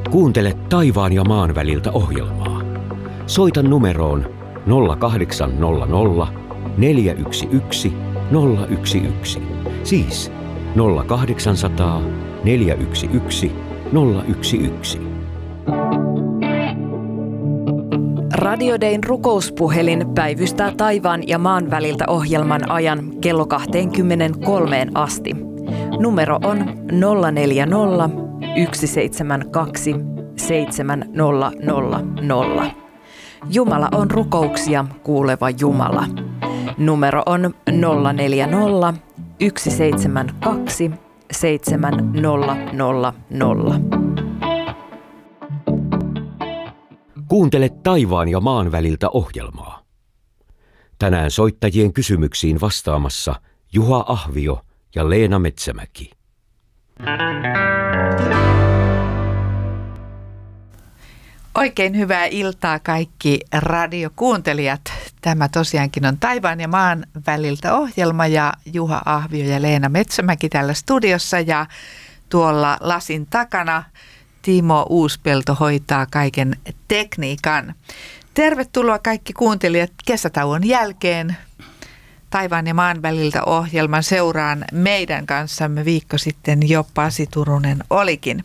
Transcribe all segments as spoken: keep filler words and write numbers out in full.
Kuuntele taivaan ja maan väliltä ohjelmaa. Soita numeroon nolla kahdeksan nolla nolla neljä yksi yksi nolla yksi yksi. Siis nolla kahdeksansataa neljä yksi yksi nolla yksi yksi. Radio Dayn rukouspuhelin päivystää taivaan ja maan väliltä ohjelman ajan kello kaksikymmentäkolme asti. Numero on nolla neljä nolla yksi seitsemän kaksi seitsemän nolla nolla nolla. Jumala on rukouksia kuuleva Jumala. Numero on nolla neljä nolla yksi seitsemän kaksi seitsemän nolla nolla nolla. Kuuntele taivaan ja maan väliltä ohjelmaa. Tänään soittajien kysymyksiin vastaamassa Juha Ahvio ja Leena Metsämäki. Oikein hyvää iltaa kaikki radiokuuntelijat. Tämä tosiaankin on taivaan ja maan väliltä ohjelma ja Juha Ahvio ja Leena Metsämäki täällä studiossa ja tuolla lasin takana Timo Uuspelto hoitaa kaiken tekniikan. Tervetuloa kaikki kuuntelijat kesätauon jälkeen. Taivaan ja maan väliltä ohjelman seuraan meidän kanssamme viikko sitten jo Pasi Turunen olikin.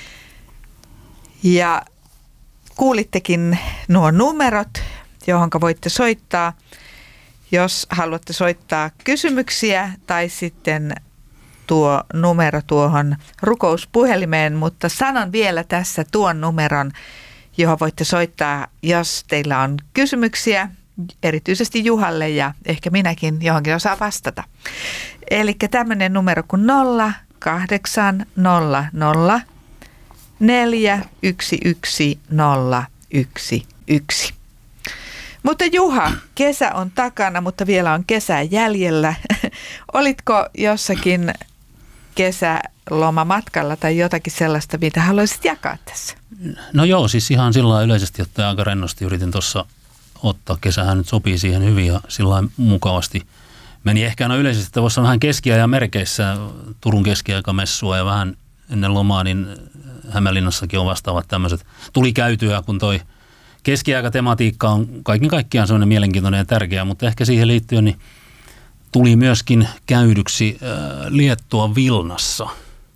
Ja kuulittekin nuo numerot, johon voitte soittaa, jos haluatte soittaa kysymyksiä tai sitten tuo numero tuohon rukouspuhelimeen, mutta sanon vielä tässä tuon numeron, johon voitte soittaa, jos teillä on kysymyksiä, erityisesti Juhalle ja ehkä minäkin johonkin osaa vastata. Eli tämmöinen numero kuin nolla kahdeksan nolla nolla neljä yksi yksi nolla yksi yksi. Mutta Juha, kesä on takana, mutta vielä on kesää jäljellä. Olitko jossakin kesälomamatkalla tai jotakin sellaista, mitä haluaisit jakaa tässä? No joo, siis ihan sillä lailla yleisesti, että aika rennosti yritin tuossa ottaa. Kesähän nyt sopii siihen hyvin ja sillä lailla mukavasti. Meni ehkä no yleisesti, että voisi sanoa vähän keskiajan merkeissä, Turun keskiaikamessua ja vähän ennen lomaa, niin Hämeenlinnassakin on vastaavat tämmöiset. Tuli käytyä, kun toi keskiaikatematiikka on kaiken kaikkiaan sellainen mielenkiintoinen ja tärkeä, mutta ehkä siihen liittyen niin tuli myöskin käydyksi äh, Liettuan Vilnassa.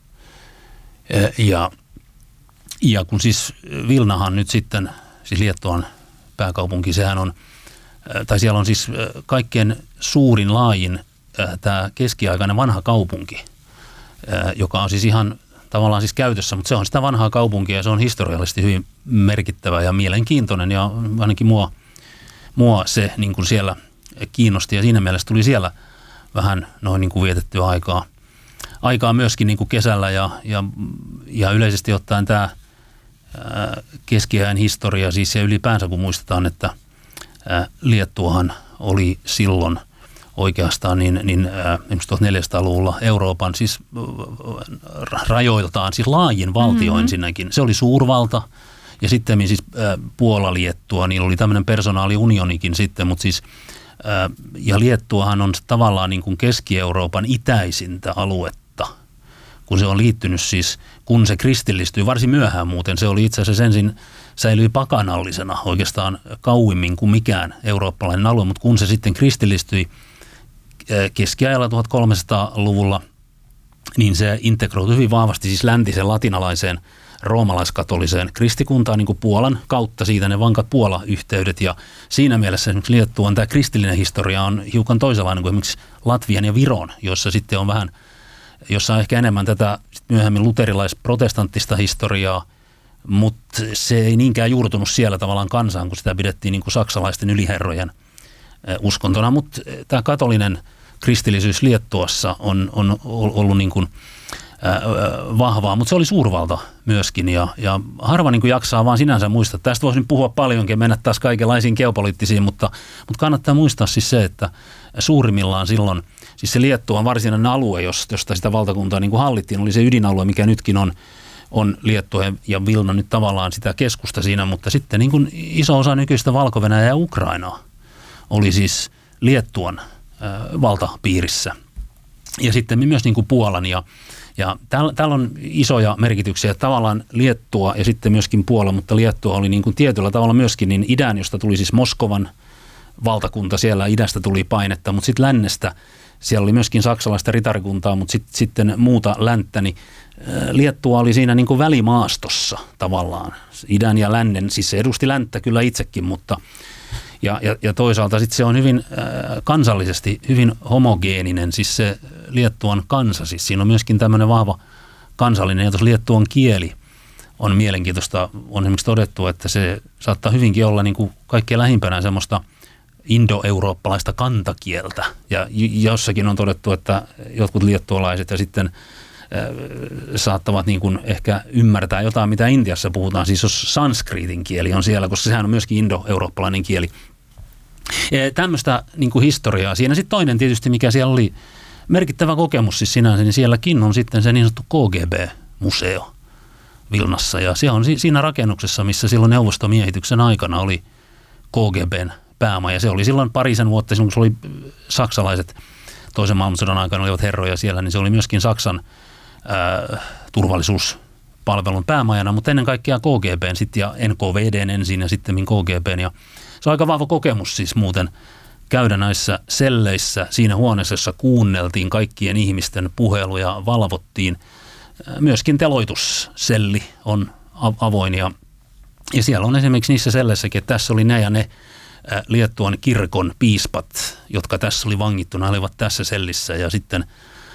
Ja, ja kun siis Vilnahan nyt sitten, siis Liettuan pääkaupunki, sehän on, äh, tai siellä on siis äh, kaikkein suurin laajin äh, tämä keskiaikainen vanha kaupunki, äh, joka on siis ihan tavallaan siis käytössä, mutta se on sitä vanhaa kaupunkia ja se on historiallisesti hyvin merkittävä ja mielenkiintoinen ja ainakin mua, mua se niin kuin siellä kiinnosti ja siinä mielessä tuli siellä vähän noin niin kuin vietettyä aikaa, aikaa myöskin niin kuin kesällä ja, ja, ja yleisesti ottaen tämä ää, keskiajan historia siis ja ylipäänsä kun muistetaan, että ää, Liettuahan oli silloin oikeastaan niin, niin äh, tuhatneljäsataaluvulla Euroopan siis äh, rajoiltaan siis laajin valtio mm-hmm. ensinnäkin. Se oli suurvalta ja sitten siis äh, Puola, Liettua, niin oli tämmöinen personaaliunionikin sitten, mutta siis äh, ja Liettuahan on tavallaan niin kuin Keski-Euroopan itäisintä aluetta, kun se on liittynyt siis, kun se kristillistyi varsin myöhään muuten, se oli itse asiassa ensin säilyi pakanallisena oikeastaan kauimmin kuin mikään eurooppalainen alue, mutta kun se sitten kristillistyi keskiajalla tuhatkolmesataaluvulla, niin se integroitui hyvin vahvasti siis läntisen latinalaiseen roomalaiskatoliseen kristikuntaan niin kuin Puolan kautta, siitä ne vankat Puola-yhteydet ja siinä mielessä esimerkiksi Liettuan tämä kristillinen historia on hiukan toisenlainen kuin esimerkiksi Latvian ja Viron, jossa sitten on vähän, jossa on ehkä enemmän tätä myöhemmin luterilais-protestanttista historiaa, mutta se ei niinkään juurtunut siellä tavallaan kansaan, kun sitä pidettiin niin kuin saksalaisten yliherrojen uskontona, mutta tämä katolinen kristillisyys Liettuassa on, on ollut niin kuin vahvaa, mutta se oli suurvalta myöskin ja, ja harva niin kuin jaksaa vaan sinänsä muistaa. Tästä voisin puhua paljonkin, mennä taas kaikenlaisiin geopoliittisiin, mutta, mutta kannattaa muistaa siis se, että suurimmillaan silloin, siis se Liettuan varsinainen alue, josta sitä valtakuntaa niin kuin hallittiin, oli se ydinalue, mikä nytkin on, on Liettua ja Vilna nyt tavallaan sitä keskusta siinä, mutta sitten niin kuin iso osa nykyistä Valko-Venäjää ja Ukrainaa oli siis Liettuan äh, valtapiirissä. Ja sitten myös niin kuin Puolan ja, Ja täällä, täällä on isoja merkityksiä. Tavallaan Liettua ja sitten myöskin Puola, mutta Liettua oli niin kuin tietyllä tavalla myöskin niin idän, josta tuli siis Moskovan valtakunta, siellä idästä tuli painetta, mutta sitten lännestä siellä oli myöskin saksalaista ritarikuntaa, mutta sit, sitten muuta länttä, niin Liettua oli siinä niin kuin välimaastossa tavallaan, idän ja lännen, siis se edusti länttä kyllä itsekin, mutta ja, ja, ja toisaalta sitten se on hyvin äh, kansallisesti hyvin homogeeninen, siis se Liettuan kansa, siis siinä on myöskin tämmöinen vahva kansallinen, ja tuossa Liettuan kieli on mielenkiintoista, on esimerkiksi todettu, että se saattaa hyvinkin olla niin kuin kaikkein lähimpänä semmoista indo-eurooppalaista kantakieltä, ja jossakin on todettu, että jotkut liettualaiset ja sitten saattavat niin kuin ehkä ymmärtää jotain, mitä Intiassa puhutaan, siis jos sanskriitin kieli on siellä, koska sehän on myöskin indo-eurooppalainen kieli. Tämmöistä niin kuin historiaa. Siinä sitten toinen tietysti, mikä siellä oli merkittävä kokemus siis sinänsä, niin sielläkin on sitten se niin sanottu K G B-museo Vilnassa, ja se on siinä rakennuksessa, missä silloin neuvostomiehityksen aikana oli K G B:n päämaja. Se oli silloin parisen vuotta, silloin kun se oli saksalaiset toisen maailmansodan aikana olivat herroja siellä, niin se oli myöskin Saksan ää, turvallisuuspalvelun päämajana, mutta ennen kaikkea K G B:n sitten ja N K V D:n ensin ja sitten K G B:n. Ja se on aika vahva kokemus siis muuten käydä näissä selleissä siinä huoneessa, jossa kuunneltiin kaikkien ihmisten puheluja, valvottiin. Myöskin teloitusselli on avoin ja, ja siellä on esimerkiksi niissä selleissäkin, että tässä oli ne ja ne Liettuan kirkon piispat, jotka tässä oli vangittuna, olivat tässä sellissä ja sitten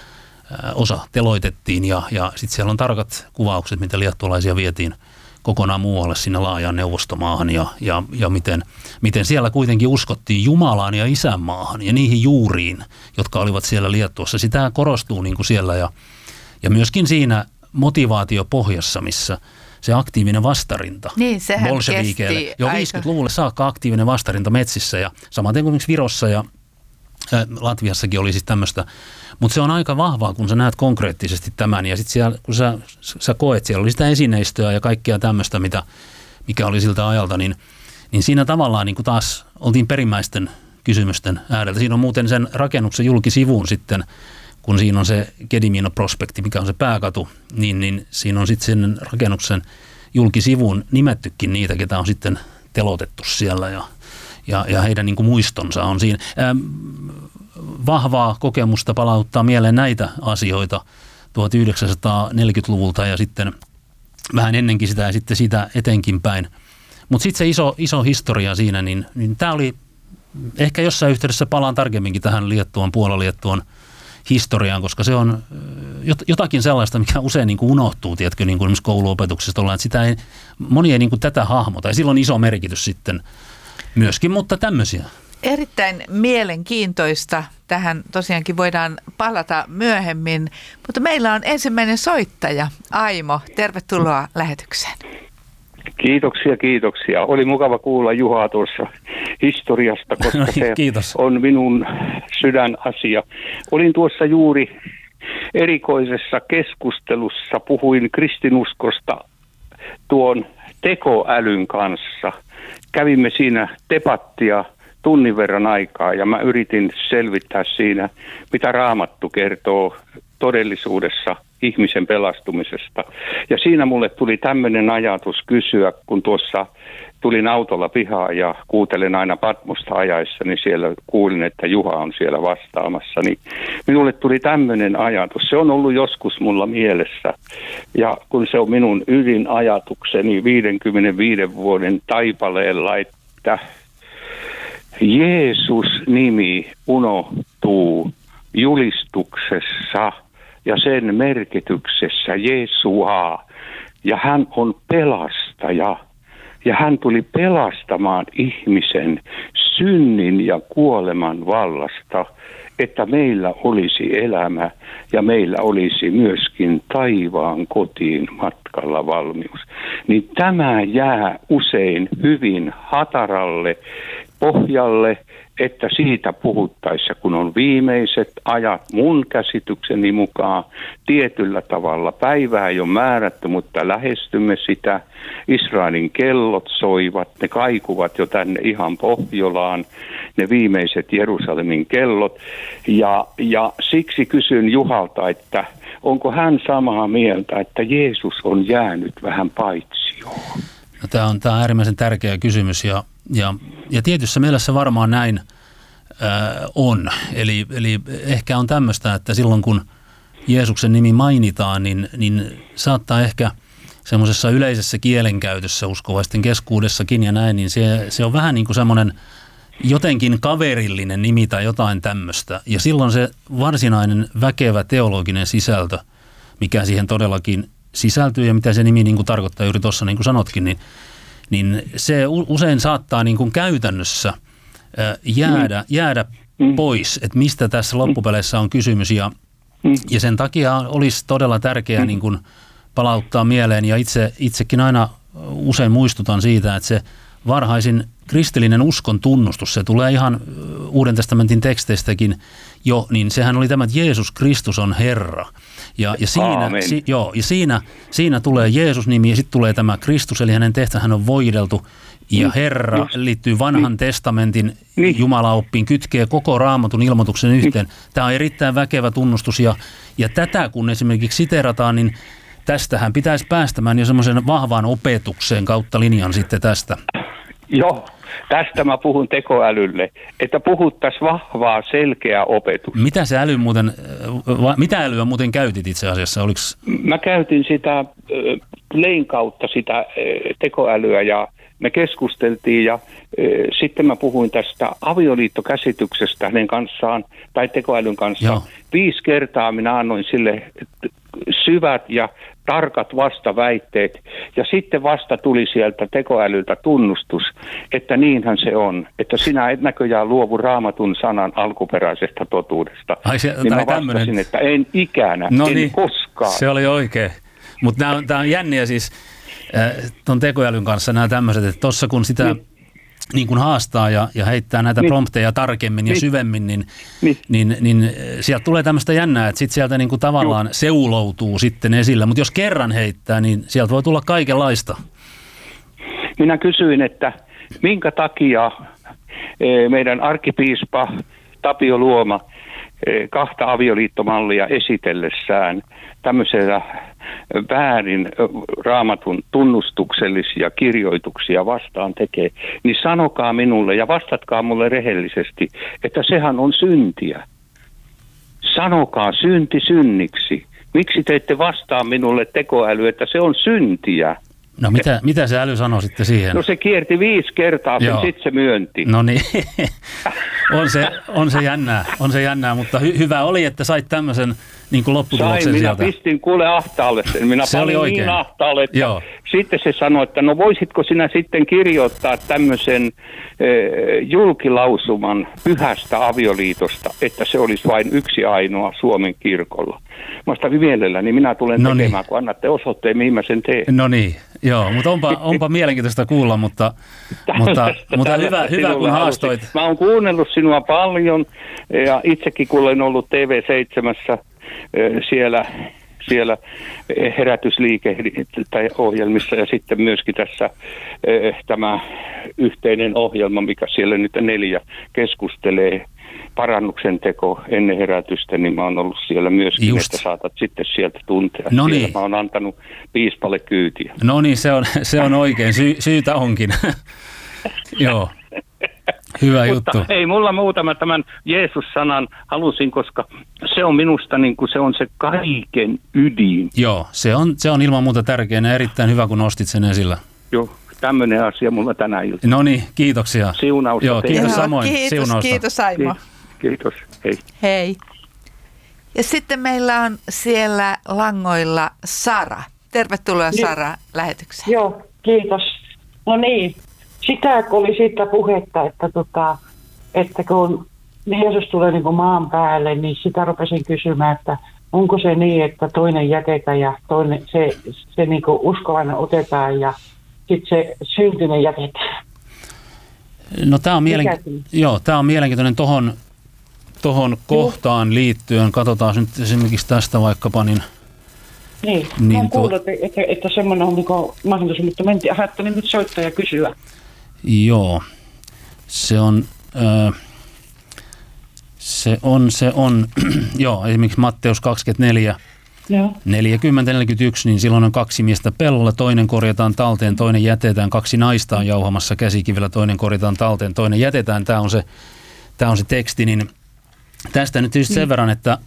osa teloitettiin ja, ja sitten siellä on tarkat kuvaukset, mitä liettualaisia vietiin kokonaan muualle sinne laajaan neuvostomaahan ja, ja, ja miten, miten siellä kuitenkin uskottiin Jumalaan ja isänmaahan ja niihin juuriin, jotka olivat siellä Liettuassa. Sitä korostuu niin kuin siellä ja, ja myöskin siinä motivaatiopohjassa, missä se aktiivinen vastarinta niin, bolsheviikeille. Jo viisikymmentäluvulle saakka aktiivinen vastarinta metsissä ja samaten kuin Virossa ja ä, Latviassakin oli siis tämmöistä. Mutta se on aika vahvaa, kun sä näet konkreettisesti tämän ja sitten siellä, kun sä, sä koet, siellä oli sitä esineistöä ja kaikkea tämmöistä, mitä, mikä oli siltä ajalta, niin, niin siinä tavallaan niin kuin taas oltiin perimmäisten kysymysten ääreltä. Siinä on muuten sen rakennuksen julkisivuun sitten, kun siinä on se Gedimino-prospekti, mikä on se pääkatu, niin, niin siinä on sitten sen rakennuksen julkisivuun nimettykin niitä, ketä on sitten telotettu siellä ja, ja, ja heidän niin kuin muistonsa on siinä. Ähm, vahvaa kokemusta palauttaa mieleen näitä asioita tuhatyhdeksänsataaneljäkymmentäluvulta ja sitten vähän ennenkin sitä ja sitten sitä etenkin päin. Mutta sitten se iso, iso historia siinä, niin, niin tämä oli, ehkä jossain yhteydessä palaan tarkemminkin tähän Liettuan, Puola-Liettuan historiaan, koska se on jotakin sellaista, mikä usein niin kuin unohtuu, tiedätkö, niin kuin esimerkiksi kouluopetuksesta ollaan, että sitä ei, moni ei niin kuin tätä hahmota, ja sillä on iso merkitys sitten myöskin, mutta tämmöisiä. Erittäin mielenkiintoista. Tähän tosiaankin voidaan palata myöhemmin, mutta meillä on ensimmäinen soittaja, Aimo. Tervetuloa lähetykseen. Kiitoksia, kiitoksia. Oli mukava kuulla Juhaa tuossa historiasta, koska se Kiitos. on minun sydänasia. Olin tuossa juuri erikoisessa keskustelussa, puhuin kristinuskosta tuon tekoälyn kanssa. Kävimme siinä debattia tunnin verran aikaa ja mä yritin selvittää siinä, mitä Raamattu kertoo todellisuudessa ihmisen pelastumisesta. Ja siinä mulle tuli tämmöinen ajatus kysyä, kun tuossa tulin autolla pihaan ja kuuntelen aina Patmosta ajaessa, niin siellä kuulin, että Juha on siellä vastaamassa. Niin minulle tuli tämmöinen ajatus. Se on ollut joskus mulla mielessä. Ja kun se on minun ydinajatukseni viidenkymmenenviiden vuoden taipaleella, että Jeesus-nimi unohtuu julistuksessa ja sen merkityksessä Jeesua. Ja hän on pelastaja. Ja hän tuli pelastamaan ihmisen synnin ja kuoleman vallasta, että meillä olisi elämä ja meillä olisi myöskin taivaan kotiin matkalla valmius. Niin tämä jää usein hyvin hataralle pohjalle että siitä puhuttaessa, kun on viimeiset ajat mun käsitykseni mukaan tietyllä tavalla. Päivää ei ole määrätty, mutta lähestymme sitä. Israelin kellot soivat, ne kaikuvat jo tänne ihan Pohjolaan, ne viimeiset Jerusalemin kellot. Ja, ja siksi kysyn Juhalta, että onko hän samaa mieltä, että Jeesus on jäänyt vähän paitsioon? No, tämä on, tämä on äärimmäisen tärkeä kysymys ja, ja, ja tietyssä mielessä varmaan näin ää, on. Eli, eli ehkä on tämmöistä, että silloin kun Jeesuksen nimi mainitaan, niin, niin saattaa ehkä semmoisessa yleisessä kielenkäytössä uskovaisten keskuudessakin ja näin, niin se, se on vähän niin kuin semmoinen jotenkin kaverillinen nimi tai jotain tämmöistä. Ja silloin se varsinainen väkevä teologinen sisältö, mikä siihen todellakin sisältyy ja mitä se nimi niin kuin tarkoittaa juuri tuossa niin kuin sanotkin, niin, niin se usein saattaa niin kuin käytännössä jäädä, jäädä pois, että mistä tässä loppupeleissä on kysymys. Ja, ja sen takia olisi todella tärkeää niin kuin palauttaa mieleen ja itse, itsekin aina usein muistutan siitä, että se varhaisin kristillinen uskon tunnustus, se tulee ihan Uuden testamentin teksteistäkin jo, niin sehän oli tämä, että Jeesus Kristus on Herra. Ja, ja, siinä, si, joo, ja siinä, siinä tulee Jeesus-nimi ja sitten tulee tämä Kristus, eli hänen tehtävänsä hän on voideltu. Ja Herra Just. liittyy vanhan niin. testamentin niin. Jumalaoppiin, kytkee koko Raamatun ilmoituksen yhteen. Niin. Tämä on erittäin väkevä tunnustus ja, ja tätä kun esimerkiksi siterataan, niin tästähän pitäisi päästämään jo semmoisen vahvaan opetukseen kautta linjan sitten tästä. Joo, tästä mä puhun tekoälylle, että puhuttaisiin vahvaa, selkeää opetusta. Mitä se äly muuten, mitä älyä muuten käytit itse asiassa? Oliks... Mä käytin sitä Playn kautta sitä tekoälyä ja me keskusteltiin ja sitten mä puhuin tästä avioliittokäsityksestä hänen kanssaan tai tekoälyn kanssa. Joo. Viisi kertaa minä annoin sille syvät ja tarkat vastaväitteet ja sitten vasta tuli sieltä tekoälyltä tunnustus, että niinhän se on, että sinä et näköjään luovu Raamatun sanan alkuperäisestä totuudesta. Ai se, niin mä vastasin, tämmönen... että en ikänä, no en niin, koskaan. Se oli oikein, mutta tämä on jänniä siis tuon tekoälyn kanssa nämä tämmöiset, että tuossa kun sitä niin. Niin kun haastaa ja, ja heittää näitä niin. prompteja tarkemmin niin. ja syvemmin, niin, niin. Niin, niin sieltä tulee tämmöistä jännää, että sitten sieltä niin kuin tavallaan Juh. seuloutuu sitten esillä. Mutta jos kerran heittää, niin sieltä voi tulla kaikenlaista. Minä kysyin, että minkä takia meidän arkkipiispa Tapio Luoma kahta avioliittomallia esitellessään tämmöisellä väärin Raamatun tunnustuksellisia kirjoituksia vastaan tekee, niin sanokaa minulle ja vastatkaa mulle rehellisesti, että sehän on syntiä. Sanokaa synti synniksi. Miksi te ette vastaa minulle tekoäly, että se on syntiä? No mitä, mitä se äly sanoi sitten siihen? No se kierti viisi kertaa, sen sitten se myönti. No niin, on, se, on se jännää, on se jännää, mutta hy, hyvä oli, että sait tämmöisen niin kuin lopputuloksen Sain, sieltä. minä pistin kuule ahtaalle sen. Minä se panin niin ahtaalle, että Joo. sitten se sanoi, että no voisitko sinä sitten kirjoittaa tämmöisen eh, julkilausuman pyhästä avioliitosta, että se olisi vain yksi ainoa Suomen kirkolla. Mä sitä mielelläni, minä tulen no tekemään, niin. kun annatte osoitteen, mihin mä sen teen. No niin, joo, mutta onpa, onpa mielenkiintoista kuulla, mutta, mutta, mutta hyvä, hyvä kun haastoit. Mä oon kuunnellut sinua paljon ja itsekin kun olen ollut T V seitsemän siellä, siellä herätysliike tai ohjelmissa ja sitten myöskin tässä tämä yhteinen ohjelma, mikä siellä nyt neljä keskustelee parannuksen teko ennen herätystä, niin mä oon ollut siellä myöskin, Just. että saatat sitten sieltä tuntea. No niin. Mä oon antanut piispalle kyytiä. No niin, se on, se on oikein. Sy- syytä onkin. Joo. Hyvä Mutta juttu. ei mulla muutama tämän Jeesus-sanan halusin, koska se on minusta niin kuin se on se kaiken ydin. Joo, se on, se on ilman muuta tärkeä ja erittäin hyvä, kun nostit sen esillä. Joo, tämmöinen asia mulla tänään ilta. No niin, kiitoksia. Siunausta. Joo, kiitos Joo, samoin. Kiitos, Siunausta. kiitos Aimo. Kiitos, hei. Hei. Ja sitten meillä on siellä langoilla Sara. Tervetuloa niin. Sara lähetykseen. Joo, kiitos. No niin, sitä kun oli siitä puhetta, että, tota, että kun Jeesus tulee niin kuin maan päälle, niin sitä rupesin kysymään, että onko se niin, että toinen jätetään ja toinen, se, se niin kuin uskovainen otetaan ja sitten se syntinen jätetään. No tämä on, mielenki- joo, tää on mielenkiintoinen tohon, tohon kohtaan liittyen. Katsotaan nyt esimerkiksi tästä vaikkapa. Niin, niin, niin mä oon tuo, kuullut, että, että, että semmoinen on niinku mahdollisuus, mutta mentiin, ajattelin nyt soittaa ja kysyä. Joo, se on, äh, se on, se on, joo, esimerkiksi Matteus kaksikymmentäneljä, Joo. neljäkymmentä neljäkymmentäyksi, niin silloin on kaksi miestä pellolla, toinen korjataan talteen, toinen jätetään, kaksi naista on jauhamassa käsikivellä, toinen korjataan talteen, toinen jätetään. Tämä on se, tämä on se teksti, niin tästä nyt tietysti sen verran, että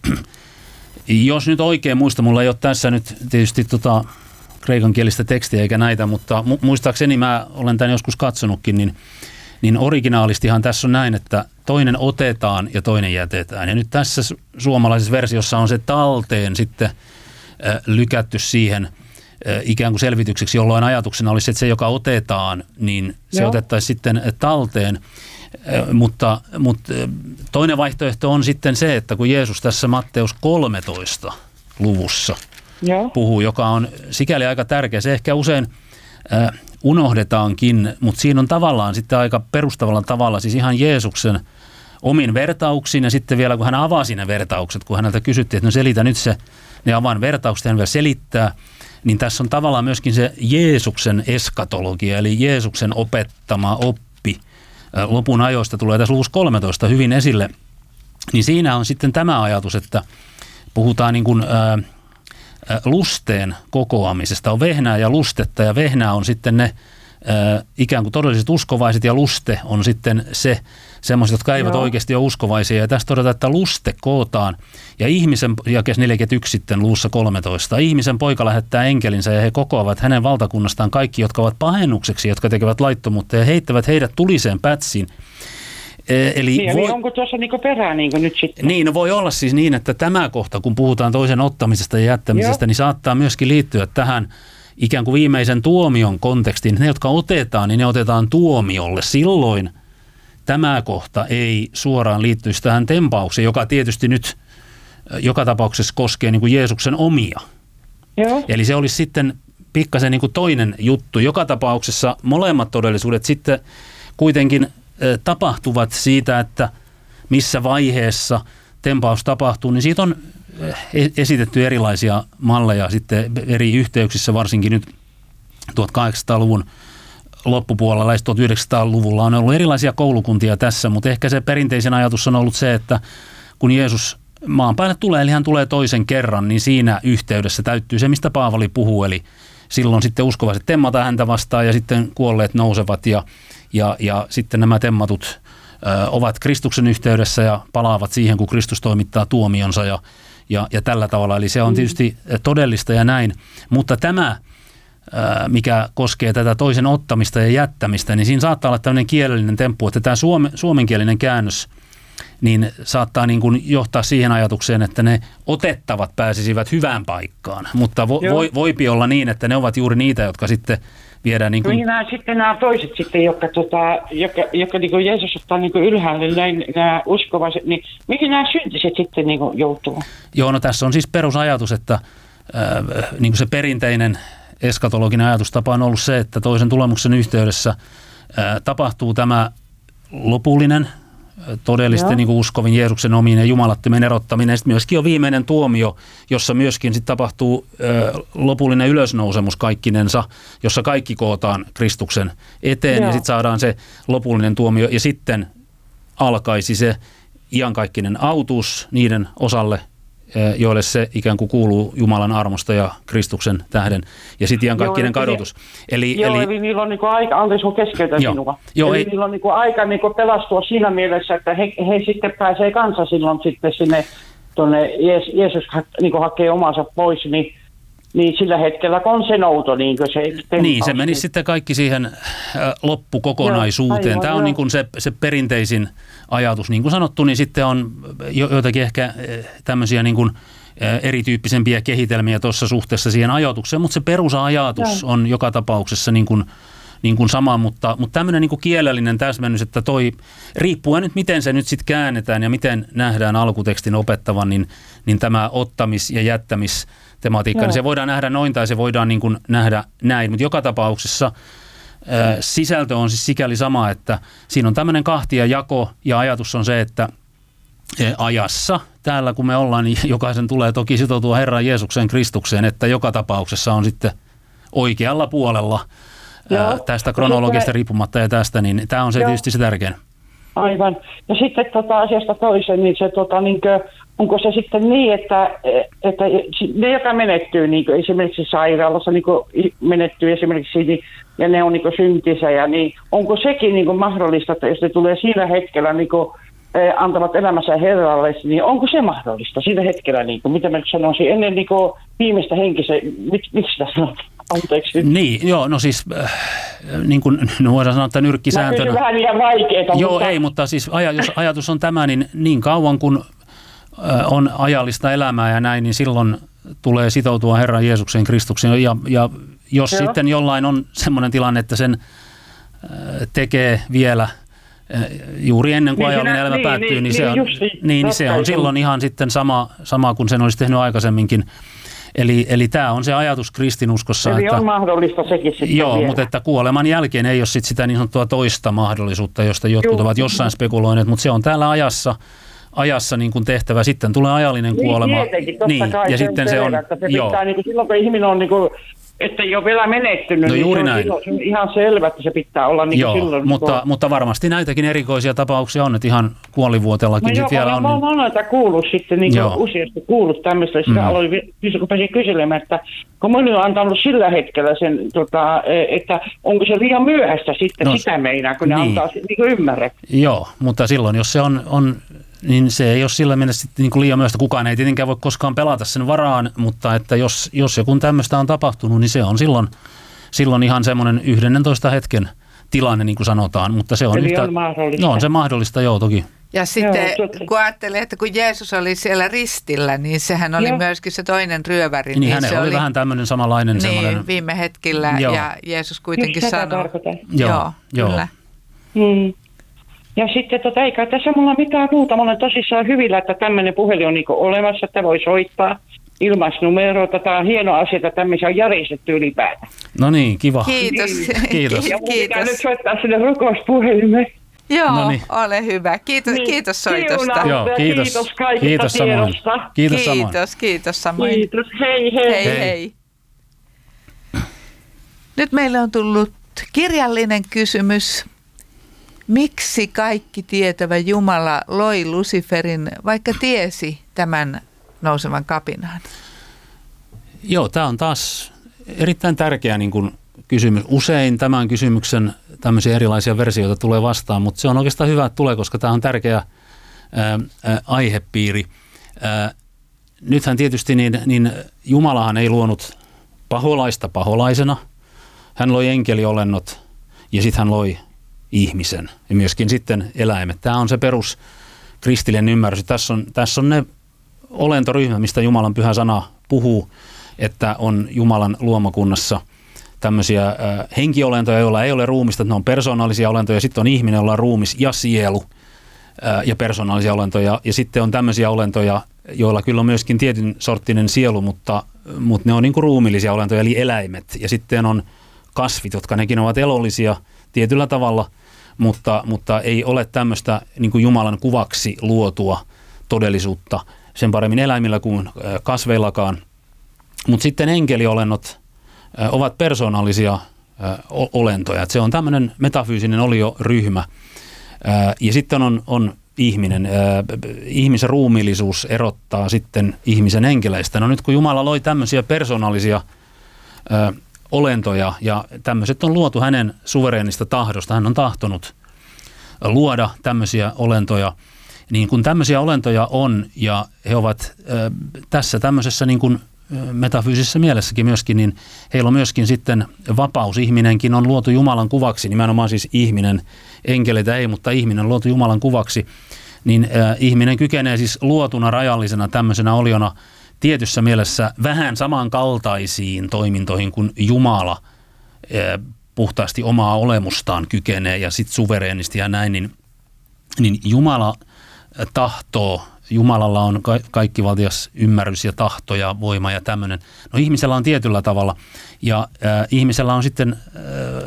jos nyt oikein muista, mulla ei ole tässä nyt tietysti tota kreikankielistä tekstiä eikä näitä, mutta mu- muistaakseni mä olen tämän joskus katsonutkin, niin, niin originaalistihan tässä on näin, että toinen otetaan ja toinen jätetään. Ja nyt tässä suomalaisessa versiossa on se talteen sitten äh, lykätty siihen äh, ikään kuin selvitykseksi, jolloin ajatuksena olisi, että se, joka otetaan, niin se Joo. otettaisiin sitten talteen. Äh, mutta, mutta toinen vaihtoehto on sitten se, että kun Jeesus tässä Matteus kolmetoista luvussa Joo. puhuu, joka on sikäli aika tärkeä, se ehkä usein äh, unohdetaankin, mutta siinä on tavallaan sitten aika perustavalla tavalla siis ihan Jeesuksen omin vertauksiin ja sitten vielä kun hän avasi ne vertaukset, kun häneltä kysyttiin, että no selitä nyt se, ne avaan vertaukset, hän vielä selittää, niin tässä on tavallaan myöskin se Jeesuksen eskatologia, eli Jeesuksen opettama oppi äh, lopun ajoista tulee tässä luvussa kolmetoista hyvin esille, niin siinä on sitten tämä ajatus, että puhutaan niin kuin äh, lusteen kokoamisesta. On vehnää ja lustetta ja vehnää on sitten ne äh, ikään kuin todelliset uskovaiset ja luste on sitten se semmoiset, jotka eivät Joo. oikeasti ole uskovaisia. Ja tästä todetaan, että luste kootaan ja ihmisen, jakes neljäkymmentäyksi sitten luvussa kolmetoista, ihmisen poika lähettää enkelinsä ja he kokoavat hänen valtakunnastaan kaikki, jotka ovat pahennukseksi, jotka tekevät laittomuutta ja heittävät heidät tuliseen pätsiin. Eli niin, voi, eli onko tuossa niinku perää niinku nyt sitten? Niin, no voi olla siis niin, että tämä kohta, kun puhutaan toisen ottamisesta ja jättämisestä, Joo. niin saattaa myöskin liittyä tähän ikään kuin viimeisen tuomion kontekstiin. Ne, jotka otetaan, niin ne otetaan tuomiolle. Silloin tämä kohta ei suoraan liittyisi tähän tempaukseen, joka tietysti nyt joka tapauksessa koskee niin kuin Jeesuksen omia. Joo. Eli se olisi sitten pikkasen niin kuin toinen juttu. Joka tapauksessa molemmat todellisuudet sitten kuitenkin tapahtuvat siitä, että missä vaiheessa tempaus tapahtuu, niin siitä on esitetty erilaisia malleja sitten eri yhteyksissä, varsinkin nyt tuhatkahdeksansataaluvun loppupuolella ja tuhatyhdeksänsataaluvulla on ollut erilaisia koulukuntia tässä, mutta ehkä se perinteisen ajatus on ollut se, että kun Jeesus maan päälle tulee, eli hän tulee toisen kerran, niin siinä yhteydessä täyttyy se, mistä Paavali puhuu, eli silloin sitten uskovaiset temmataan häntä vastaan ja sitten kuolleet nousevat ja Ja, ja sitten nämä temmatut ö, ovat Kristuksen yhteydessä ja palaavat siihen, kun Kristus toimittaa tuomionsa ja, ja, ja tällä tavalla. Eli se on tietysti todellista ja näin. Mutta tämä, ö, mikä koskee tätä toisen ottamista ja jättämistä, niin siinä saattaa olla tämmöinen kielellinen temppu, että tämä suome, suomenkielinen käännös niin saattaa niin kuin johtaa siihen ajatukseen, että ne otettavat pääsisivät hyvään paikkaan. Mutta vo, voi, voipi olla niin, että ne ovat juuri niitä, jotka sitten viedään niin kuin... Niin nämä, sitten nämä toiset sitten, jotka, tota, jotka, jotka niin kuin Jeesus ottaa niin kuin ylhäälle, näin, nämä uskovaiset, niin mihin nämä syntiset sitten niin kuin joutuu? Joo, no tässä on siis perusajatus, että äh, niin kuin se perinteinen eskatologinen ajatustapa on ollut se, että toisen tulemuksen yhteydessä äh, tapahtuu tämä lopullinen, todellisten niin kuin uskovin Jeesuksen omiin ja jumalattomien erottaminen. Sitten myöskin on viimeinen tuomio, jossa myöskin sitten tapahtuu ö, lopullinen ylösnousemus kaikkinensa, jossa kaikki kootaan Kristuksen eteen Joo. ja sitten saadaan se lopullinen tuomio ja sitten alkaisi se iankaikkinen autuus niiden osalle, joille se ikään kuin kuuluu Jumalan armosta ja Kristuksen tähden, ja sitten iankaikkinen kadotus. Eli, joo, eli, eli niillä on niinku aika, anteeksi kun keskeytän joo, sinua, joo, eli ei, niillä on niinku aika niinku pelastua siinä mielessä, että he, he sitten pääsee kanssa silloin sitten sinne, tuonne Jees, Jeesus niinku hakee omansa pois, niin Niin sillä hetkellä kun on se nouto, niin kuin se... Niin, se menisi sitten kaikki siihen äh, loppukokonaisuuteen. Joo, aivan, Tämä on niin kuin se, se perinteisin ajatus. Niin kuin sanottu, niin sitten on jo, joitakin ehkä äh, tämmöisiä niin kuin, äh, erityyppisempiä kehitelmiä tuossa suhteessa siihen ajatukseen, mutta se perusajatus Joo. on joka tapauksessa niin kuin, niin kuin sama, mutta, mutta tämmöinen niin kuin kielellinen täsmennys, että toi, riippuen nyt miten se nyt sitten käännetään ja miten nähdään alkutekstin opettavan, niin, niin tämä ottamis- ja jättämis tematiikka, niin se voidaan nähdä noin tai se voidaan niin kuin nähdä näin, mutta joka tapauksessa Sisältö on siis sikäli sama, että siinä on tämmöinen kahtia jako ja ajatus on se, että ajassa täällä kun me ollaan, niin jokaisen tulee toki sitoutua Herran Jeesukseen Kristukseen, että joka tapauksessa on sitten oikealla puolella ää, tästä kronologiasta riippumatta ja tästä, niin tämä on se Joo. tietysti se tärkein. Aivan. Ja sitten tota asiasta toiseen, niin se tota, niin kuin, onko se sitten niin, että, että ne, jotka menettyy niin kuin esimerkiksi sairaalassa, niin kuin menettyy esimerkiksi, niin, ja ne on niin kuin syntisejä, niin onko sekin niin kuin mahdollista, että jos ne tulee siinä hetkellä niin kuin, antavat elämänsä Herralle, niin onko se mahdollista siinä hetkellä, niin kuin, mitä mä nyt sanoisin, ennen niin kuin viimeistä henkistä, mit, miksi sitä sanotaan? Anteeksi. Niin, joo, no siis äh, niin kuin no voidaan sanoa, että nyrkkisääntönä. Mä kysyn vähän liian vaikeeta. Joo, mutta... ei, mutta siis aj- jos ajatus on tämä, niin niin kauan kun äh, on ajallista elämää ja näin, niin silloin tulee sitoutua Herran Jeesukseen Kristukseen. Ja, ja jos joo. sitten jollain on semmoinen tilanne, että sen äh, tekee vielä äh, juuri ennen kuin niin, ajallinen elämä niin, päättyy, niin, niin, se on, niin, niin se on silloin ihan sitten sama, sama kuin sen olisi tehnyt aikaisemminkin. Eli, eli tämä on se ajatus kristinuskossa. Eli että, on mahdollista sekin sitten joo, vielä. mutta että kuoleman jälkeen ei ole sit sitä niin sanottua toista mahdollisuutta, josta jotkut Juh. ovat jossain spekuloineet, mutta se on täällä ajassa, ajassa niin kuin tehtävä. Sitten tulee ajallinen niin, kuolema. Tietenkin, totta niin, kai ja se sitten on se on, selvä, se joo. pitää, niin kuin, silloin kun ihminen on, niin kuin, että ei ole vielä menettynyt, no, niin juuri se, on, näin. se on ihan selvä, että se pitää olla niin joo, kuin silloin. mutta, niin kuin... mutta varmasti näitäkin erikoisia tapauksia on, että ihan kuolivuotellakin no, sit vielä on. Mä oon noita kuullut sitten, niin kuin useasti kuullut tämmöistä, ja sitä mm. aloin, rupesin kyselemään, että kun minun on antanut sillä hetkellä sen, tota, että onko se liian myöhäistä sitten no, sitä meinaa, kun ne niin. antaa niin kuin ymmärrä. Joo, mutta silloin jos se on, on niin se ei ole sillä mennessä niin kuin liian myöhäistä. Kukaan ei tietenkään voi koskaan pelata sen varaan, mutta että jos, jos joku tämmöistä on tapahtunut, niin se on silloin, silloin ihan semmoinen yhdentoista hetken tilanne, niin kuin sanotaan. Mutta se on Eli yhtä, on mahdollista. No on se mahdollista, joo toki. Ja sitten joo, kun ajattelee, että kun Jeesus oli siellä ristillä, niin sehän oli joo. myöskin se toinen ryöväri. Niin, niin hänellä oli, oli vähän tämmöinen samanlainen. Niin, semmoinen... viime hetkillä joo. ja Jeesus kuitenkin sanoi. Joo, joo, joo. Kyllä. Hmm. Ja sitten tota, eikä tässä mulla mitään muuta. Mä olen tosissaan hyvillä, että tämmöinen puhelin on niinku olemassa, että voi soittaa ilmaisnumeroita. Tämä on hieno asia, että tämmöisiä on järjestetty ylipäätään. No niin, kiva. Kiitos. Kiitos. Ja mun pitää nyt soittaa sinne rukouspuhelimeen. Joo, Noniin. Ole hyvä. Kiitos, niin, kiitos soitosta. Kiitos, joo, kiitos. Kiitos kaikista kiitos samoin. Kiitos samoin. Kiitos, kiitos samoin. Kiitos, hei hei. Hei, hei. hei. Nyt meille on tullut kirjallinen kysymys. Miksi kaikki tietävä Jumala loi Luciferin, vaikka tiesi tämän nousevan kapinaan? Joo, tämä on taas erittäin tärkeä niin kuin kysymys. Usein tämän kysymyksen tämmöisiä erilaisia versioita tulee vastaan, mutta se on oikeastaan hyvä, että tulee, koska tämä on tärkeä ää, ää, aihepiiri. Ää, nythän tietysti niin, niin Jumalahan ei luonut paholaista paholaisena. Hän loi enkeliolennot ja sitten hän loi ihmisen ja myöskin sitten eläimet. Tämä on se perus kristillinen ymmärrys. Tässä on, tässä on ne olentoryhmä, mistä Jumalan pyhä sana puhuu, että on Jumalan luomakunnassa tämmöisiä äh, henkiolentoja, joilla ei ole ruumista, että ne on persoonallisia olentoja. Sitten on ihminen, jolla on ruumis ja sielu äh, ja persoonallisia olentoja. Ja sitten on tämmöisiä olentoja, joilla kyllä on myöskin tietyn sorttinen sielu, mutta, mutta ne on niin kuin ruumillisia olentoja, eli eläimet. Ja sitten on kasvit, jotka nekin ovat elollisia tietyllä tavalla, mutta, mutta ei ole tämmöistä niin kuin Jumalan kuvaksi luotua todellisuutta sen paremmin eläimillä kuin kasveillakaan. Mutta sitten enkeliolennot ovat persoonallisia olentoja. Et se on tämmöinen metafyysinen olioryhmä. Ja sitten on, on ihminen. Ihmisen ruumiillisuus erottaa sitten ihmisen enkeleistä. No nyt kun Jumala loi tämmöisiä persoonallisia olentoja ja tämmöiset on luotu hänen suvereenista tahdosta. Hän on tahtonut luoda tämmöisiä olentoja. Niin kun tämmöisiä olentoja on ja he ovat äh, tässä tämmöisessä niin kuin metafyysisessä mielessäkin myöskin, niin heillä on myöskin sitten vapaus. Ihminenkin on luotu Jumalan kuvaksi, nimenomaan siis ihminen, enkeleitä ei, mutta ihminen on luotu Jumalan kuvaksi, niin äh, ihminen kykenee siis luotuna rajallisena tämmöisenä oliona tietyssä mielessä vähän samankaltaisiin toimintoihin kuin Jumala äh, puhtaasti omaa olemustaan kykenee ja sitten suvereenisti ja näin, niin, niin Jumala tahtoo, Jumalalla on ka- kaikkivaltias ymmärrys ja tahto ja voima ja tämmöinen. No ihmisellä on tietyllä tavalla ja äh, ihmisellä on sitten äh,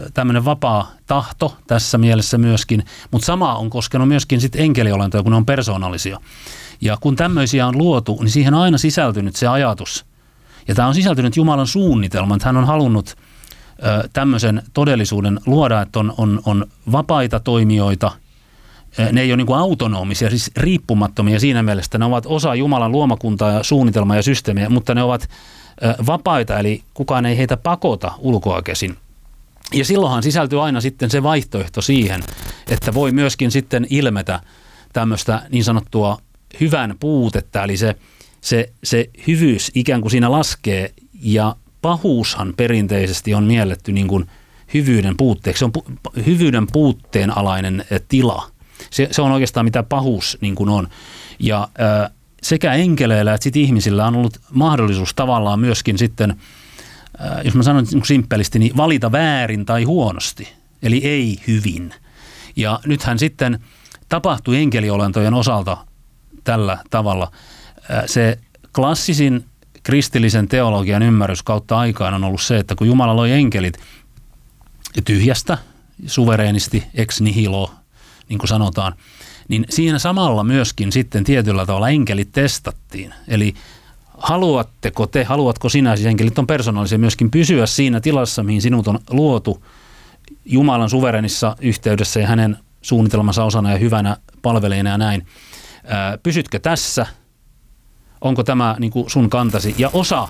tämmöinen vapaa tahto tässä mielessä myöskin, mutta sama on koskenut myöskin sitten enkeliolentoja, kun ne on persoonallisia. Ja kun tämmöisiä on luotu, niin siihen on aina sisältynyt se ajatus. Ja tämä on sisältynyt Jumalan suunnitelman, että hän on halunnut ö, tämmöisen todellisuuden luoda, että on, on, on vapaita toimijoita. Ne ei ole niin kuin autonomisia, siis riippumattomia siinä mielessä, että ne ovat osa Jumalan luomakuntaa ja suunnitelmaa ja systeemiä, mutta ne ovat ö, vapaita, eli kukaan ei heitä pakota ulkoa käsin. Ja silloinhan sisältyy aina sitten se vaihtoehto siihen, että voi myöskin sitten ilmetä tämmöistä niin sanottua hyvän puutetta, eli se, se, se hyvyys ikään kuin siinä laskee, ja pahuushan perinteisesti on mielletty niin kuin hyvyyden puutteeksi. Se on pu- hyvyyden puutteen alainen tila. Se, se on oikeastaan mitä pahuus niin kuin on. Ja ää, sekä enkeleillä että sit ihmisillä on ollut mahdollisuus tavallaan myöskin sitten, ää, jos mä sanon niin simppelisti, niin valita väärin tai huonosti, eli ei hyvin. Ja nythän sitten tapahtui enkeliolentojen osalta tällä tavalla. Se klassisin kristillisen teologian ymmärrys kautta aikaan on ollut se, että kun Jumala loi enkelit tyhjästä, suvereenisti, ex nihilo, niin kuin sanotaan, niin siinä samalla myöskin sitten tietyllä tavalla enkelit testattiin. Eli haluatteko te, haluatko sinä, siis enkelit on persoonallisia, myöskin pysyä siinä tilassa, mihin sinut on luotu Jumalan suvereenissa yhteydessä ja hänen suunnitelmansa osana ja hyvänä palvelijana ja näin. Ää, pysytkö tässä? Onko tämä niin kuin sun kantasi? Ja osa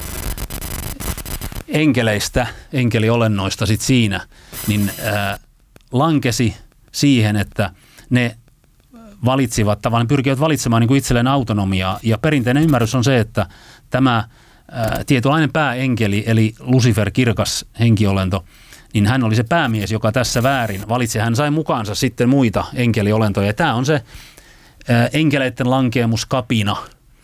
enkeleistä, enkeliolennoista sit siinä, niin ää, lankesi siihen, että ne valitsivat, tavallaan pyrkivät valitsemaan niin kuin itselleen autonomiaa. Ja perinteinen ymmärrys on se, että tämä ää, tietynlainen pääenkeli, eli Lucifer, kirkas henkiolento, niin hän oli se päämies, joka tässä väärin valitsi. Hän sai mukaansa sitten muita enkeliolentoja. Ja tämä on se ää, enkeleiden lankeemuskapina.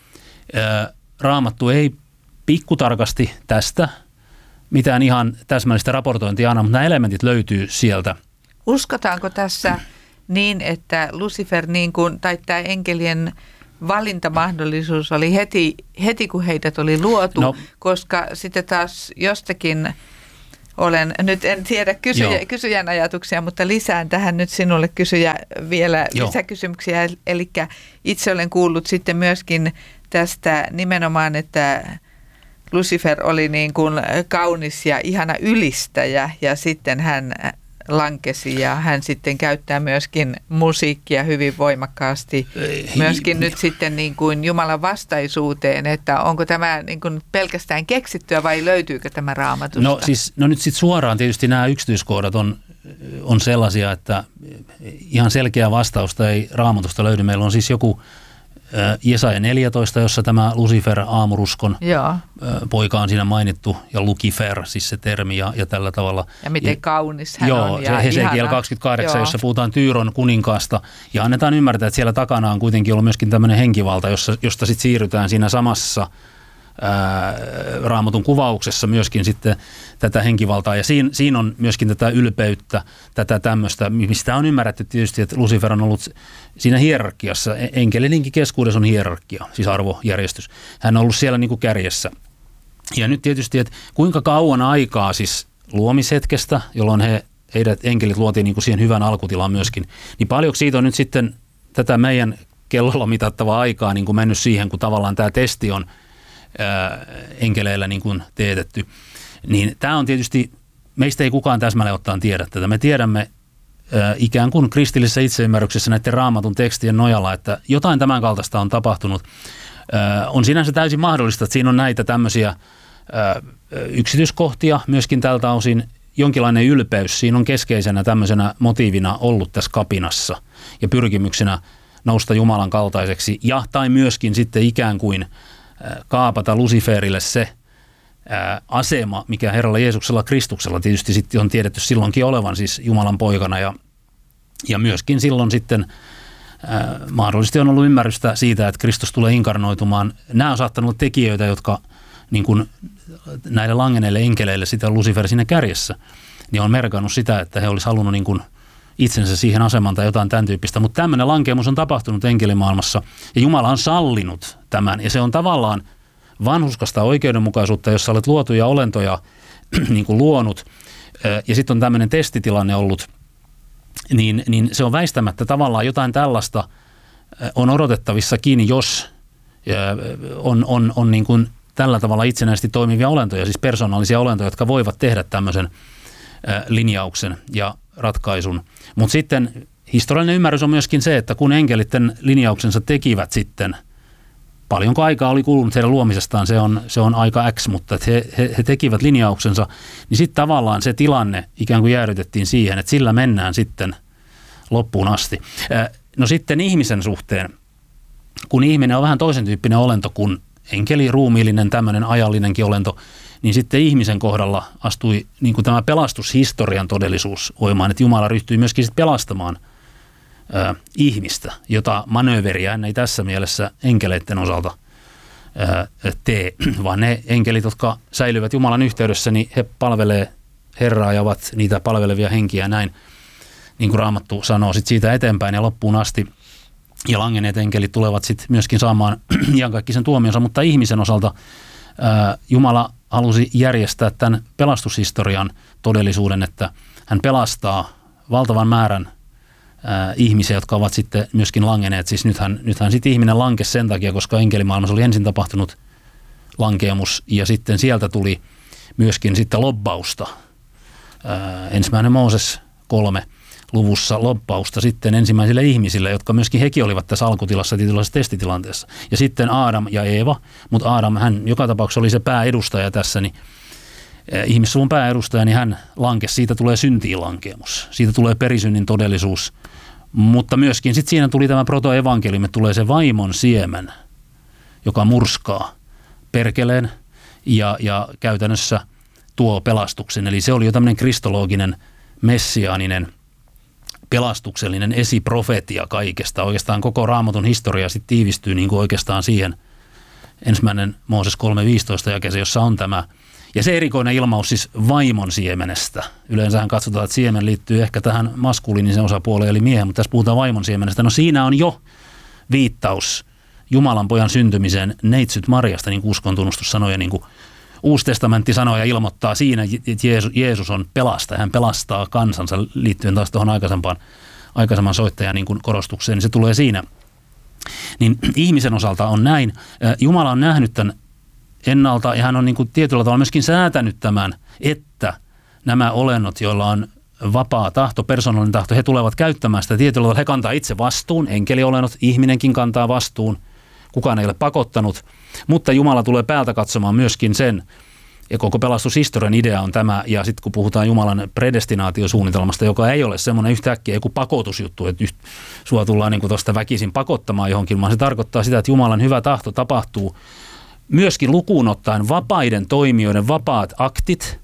Ää, Raamattu ei pikkutarkasti tästä mitään ihan täsmällistä raportointia anna, mutta nämä elementit löytyy sieltä. Uskotaanko tässä niin, että Lucifer, niin kuin, tai tämä enkelien valintamahdollisuus oli heti, heti kun heidät oli luotu, no, koska sitten taas jostakin olen, nyt en tiedä kysyjä, kysyjän ajatuksia, mutta lisään tähän nyt sinulle kysyjä vielä Joo. lisäkysymyksiä. Eli itse olen kuullut sitten myöskin tästä nimenomaan, että Lucifer oli niin kuin kaunis ja ihana ylistäjä ja sitten hän lankesi ja hän sitten käyttää myöskin musiikkia hyvin voimakkaasti myöskin nyt sitten niin kuin Jumalan vastaisuuteen, että onko tämä niin kuin pelkästään keksittyä vai löytyykö tämä Raamatusta? No siis, no nyt sitten suoraan tietysti nämä yksityiskohdat on, on sellaisia, että ihan selkeää vastausta ei Raamatusta löydy. Meillä on siis joku Jesaja neljätoista, jossa tämä Lucifer, aamuruskon Joo. poika on siinä mainittu, ja Lucifer, siis se termi, ja, ja tällä tavalla. Ja miten ja, kaunis hän joo, on. Joo, Hesekiel kaksikymmentäkahdeksan, joo. jossa puhutaan Tyyron kuninkaasta, ja annetaan ymmärtää, että siellä takana on kuitenkin ollut myöskin tämmöinen henkivalta, jossa, josta sitten siirrytään siinä samassa ää, Raamatun kuvauksessa myöskin sitten tätä henkivaltaa, ja siinä, siinä on myöskin tätä ylpeyttä, tätä tämmöistä, mistä on ymmärretty tietysti, että Lucifer on ollut siinä hierarkiassa, enkelininkin keskuudessa on hierarkia, siis arvojärjestys. Hän on ollut siellä niin kuin kärjessä. Ja nyt tietysti, että kuinka kauan aikaa siis luomishetkestä, jolloin he, heidät enkelit luotiin niin kuin siihen hyvän alkutilaan myöskin, niin paljonko siitä on nyt sitten tätä meidän kellolla mitattavaa aikaa niin kuin mennyt siihen, kun tavallaan tämä testi on ää, enkeleillä niin kuin teetetty. Niin tämä on tietysti, meistä ei kukaan täsmälleen ottaen tiedä tätä. Me tiedämme äh, ikään kuin kristillisessä itseymmärryksessä näiden Raamatun tekstien nojalla, että jotain tämän kaltaista on tapahtunut. Äh, on sinänsä täysin mahdollista, että siinä on näitä tämmöisiä äh, yksityiskohtia, myöskin tältä osin jonkinlainen ylpeys. Siinä on keskeisenä tämmöisenä motiivina ollut tässä kapinassa ja pyrkimyksenä nousta Jumalan kaltaiseksi ja tai myöskin sitten ikään kuin äh, kaapata Luciferille se asema, mikä Herralla Jeesuksella Kristuksella tietysti sitten on tiedetty silloinkin olevan siis Jumalan poikana ja, ja myöskin silloin sitten ää, mahdollisesti on ollut ymmärrystä siitä, että Kristus tulee inkarnoitumaan. Nämä on saattanut olla tekijöitä, jotka niin kuin näille langeneille enkeleille sitä Lucifer siinä kärjessä, niin on merkannut sitä, että he olisi halunnut niin kuin itsensä siihen asemaan tai jotain tämän tyyppistä. Mutta tämmöinen lankeemus on tapahtunut enkelimaailmassa ja Jumala on sallinut tämän ja se on tavallaan vanhuskasta oikeudenmukaisuutta, jossa olet luotuja olentoja niin kuin luonut, ja sitten on tämmöinen testitilanne ollut, niin, niin se on väistämättä tavallaan jotain tällaista on odotettavissakin, jos on, on, on niin kuin tällä tavalla itsenäisesti toimivia olentoja, siis persoonallisia olentoja, jotka voivat tehdä tämmöisen linjauksen ja ratkaisun. Mutta sitten historiallinen ymmärrys on myöskin se, että kun enkelitten linjauksensa tekivät sitten, paljonko aikaa oli kulunut heidän luomisestaan, se on, se on aika X, mutta että he, he, he tekivät linjauksensa, niin sitten tavallaan se tilanne ikään kuin jäädytettiin siihen, että sillä mennään sitten loppuun asti. No sitten ihmisen suhteen, kun ihminen on vähän toisen tyyppinen olento kuin enkeli, ruumiillinen, tämmöinen ajallinenkin olento, niin sitten ihmisen kohdalla astui niin kuin tämä pelastushistorian todellisuus voimaan, että Jumala ryhtyi myöskin sitten pelastamaan ö, ihmistä, jota manööveriä hän ei tässä mielessä enkeleiden osalta ö, tee, vaan ne enkelit, jotka säilyvät Jumalan yhteydessä, niin he palvelee Herraa ja ovat niitä palvelevia henkiä näin, niin kuin Raamattu sanoo sit siitä eteenpäin ja loppuun asti. Ja langenneet enkelit tulevat sitten myöskin saamaan iankaikkisen tuomionsa, mutta ihmisen osalta ää, Jumala halusi järjestää tämän pelastushistorian todellisuuden, että hän pelastaa valtavan määrän ää, ihmisiä, jotka ovat sitten myöskin langenneet. Siis nythän, nythän sitten ihminen lankesi sen takia, koska enkelimaailmassa oli ensin tapahtunut lankeamus ja sitten sieltä tuli myöskin sitten lobbausta. Ää, ensimmäinen Mooses kolme. luvussa lobbausta sitten ensimmäisille ihmisille, jotka myöskin hekin olivat tässä alkutilassa tietynlaisessa testitilanteessa. Ja sitten Aadam ja Eeva, mutta Aadam, hän joka tapauksessa oli se pääedustaja tässä, niin ihmissuvun pääedustaja, niin hän lankesi, siitä tulee syntiin lankeemus, siitä tulee perisynnin todellisuus, mutta myöskin sitten siinä tuli tämä protoevankeliumi, tulee se vaimon siemen, joka murskaa perkeleen ja, ja käytännössä tuo pelastuksen. Eli se oli jo tämmöinen kristologinen, messiaaninen, pelastuksellinen esiprofetia kaikesta. Oikeastaan koko Raamatun historia sitten tiivistyy niin kuin oikeastaan siihen ensimmäinen Mooses kolme viisitoista jakeeseen, jossa on tämä. Ja se erikoinen ilmaus siis vaimon siemenestä. Yleensähän katsotaan, että siemen liittyy ehkä tähän maskuliinisen osapuoleen eli miehen, mutta tässä puhutaan vaimon siemenestä. No siinä on jo viittaus Jumalan pojan syntymiseen neitsyt Marjasta, niin kuin uskontunnustus sanoo ja niin kuin Uusi testamentti sanoo ja ilmoittaa siinä, että Jeesus on pelastaja. Hän pelastaa kansansa liittyen taas tuohon aikaisempaan, aikaisemman soittajan niin kuin korostukseen, niin se tulee siinä. Niin ihmisen osalta on näin. Jumala on nähnyt tämän ennalta ja hän on niin kuin tietyllä tavalla myöskin säätänyt tämän, että nämä olennot, joilla on vapaa tahto, persoonallinen tahto, he tulevat käyttämään sitä tietyllä tavalla. He kantaa itse vastuun, enkeliolennot, ihminenkin kantaa vastuun. Kukaan ei ole pakottanut, mutta Jumala tulee päältä katsomaan myöskin sen, ja koko pelastushistorian idea on tämä, ja sitten kun puhutaan Jumalan predestinaatiosuunnitelmasta, joka ei ole semmoinen yhtäkkiä joku pakotusjuttu, että yht, sua tullaan niin tuosta väkisin pakottamaan johonkin, vaan se tarkoittaa sitä, että Jumalan hyvä tahto tapahtuu myöskin lukuun ottaen vapaiden toimijoiden vapaat aktit,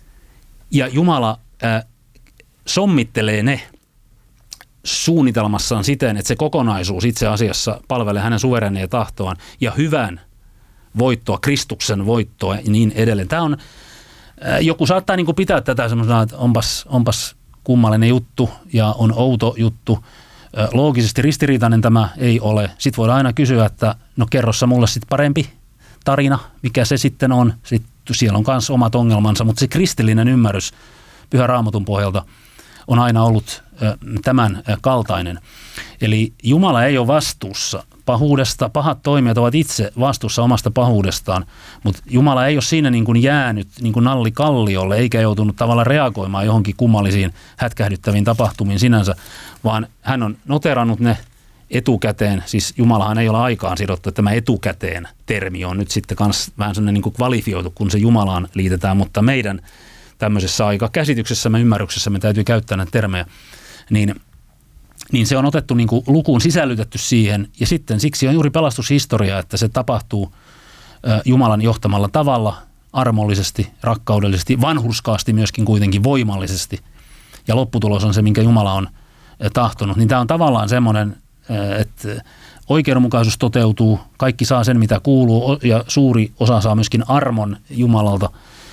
ja Jumala äh, sommittelee ne suunnitelmassaan siten, että se kokonaisuus itse asiassa palvelee hänen suverenia tahtoaan ja hyvän voittoa, Kristuksen voittoa ja niin edelleen. Tämä on, joku saattaa niin kuin pitää tätä semmoisena, että onpas, onpas kummallinen juttu ja on outo juttu. Loogisesti ristiriitainen tämä ei ole. Sitten voidaan aina kysyä, että no kerrossa mulle sitten parempi tarina, mikä se sitten on. Sitten siellä on myös omat ongelmansa, mutta se kristillinen ymmärrys Pyhän Raamatun pohjalta on aina ollut tämän kaltainen. Eli Jumala ei ole vastuussa pahuudesta. Pahat toimijat ovat itse vastuussa omasta pahuudestaan, mutta Jumala ei ole siinä niin kuin jäänyt niin kuin nalli kalliolle, eikä joutunut tavallaan reagoimaan johonkin kummallisiin hätkähdyttäviin tapahtumiin sinänsä, vaan hän on noterannut ne etukäteen. Siis Jumalahan ei ole aikaan sidottu, että tämä etukäteen termi on nyt sitten kans vähän sellainen niin kuin kvalifioitu, kun se Jumalaan liitetään, mutta meidän tämmöisessä aikakäsityksessämme, ymmärryksessämme täytyy käyttää näitä termejä, niin, niin se on otettu niin kuin lukuun, sisällytetty siihen, ja sitten siksi on juuri pelastushistoria, että se tapahtuu ä, Jumalan johtamalla tavalla, armollisesti, rakkaudellisesti, vanhurskaasti myöskin kuitenkin voimallisesti, ja lopputulos on se, minkä Jumala on ä, tahtonut. Niin tämä on tavallaan semmoinen, ä, että oikeudenmukaisuus toteutuu, kaikki saa sen, mitä kuuluu, ja suuri osa saa myöskin armon Jumalalta,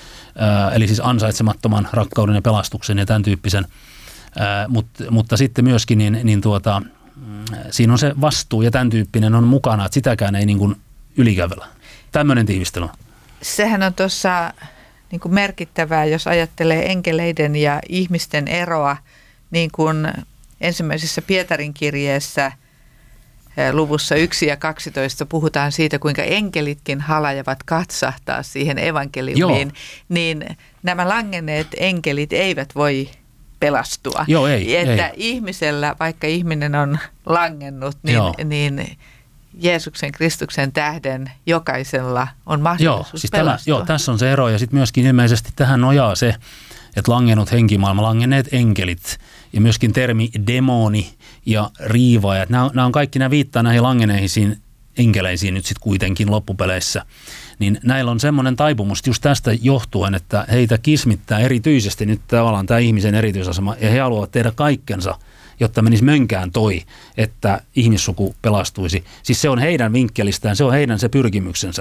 eli siis ansaitsemattoman rakkauden ja pelastuksen ja tämän tyyppisen, Mut, mutta sitten myöskin niin, niin tuota, siinä on se vastuu ja tämän tyyppinen on mukana, että sitäkään ei niin kuin ylikävellä. Tämmöinen tiivistely. Sehän on tuossa niin kuin merkittävää, jos ajattelee enkeleiden ja ihmisten eroa, niin kuin ensimmäisessä Pietarin kirjeessä luvussa yksi ja kaksitoista puhutaan siitä, kuinka enkelitkin halajavat katsahtaa siihen evankeliumiin, Joo. niin nämä langenneet enkelit eivät voi pelastua. Joo, ei, että ei. ihmisellä, vaikka ihminen on langennut, niin, niin Jeesuksen Kristuksen tähden jokaisella on mahdollisuus joo, siis pelastua. Tämä, joo, tässä on se ero ja sitten myöskin ilmeisesti tähän nojaa se, että langennut henkimaailma, langenneet enkelit ja myöskin termi demoni ja riivaajat. Nämä, nämä on kaikki, nämä viittaa näihin langenneisiin enkeleisiin nyt sitten kuitenkin loppupeleissä. Niin näillä on semmoinen taipumus just tästä johtuen, että heitä kismittää erityisesti nyt tavallaan tämä ihmisen erityisasema ja he haluavat tehdä kaikkensa, jotta menisi mönkään toi, että ihmissuku pelastuisi. Siis se on heidän vinkkelistään, se on heidän se pyrkimyksensä.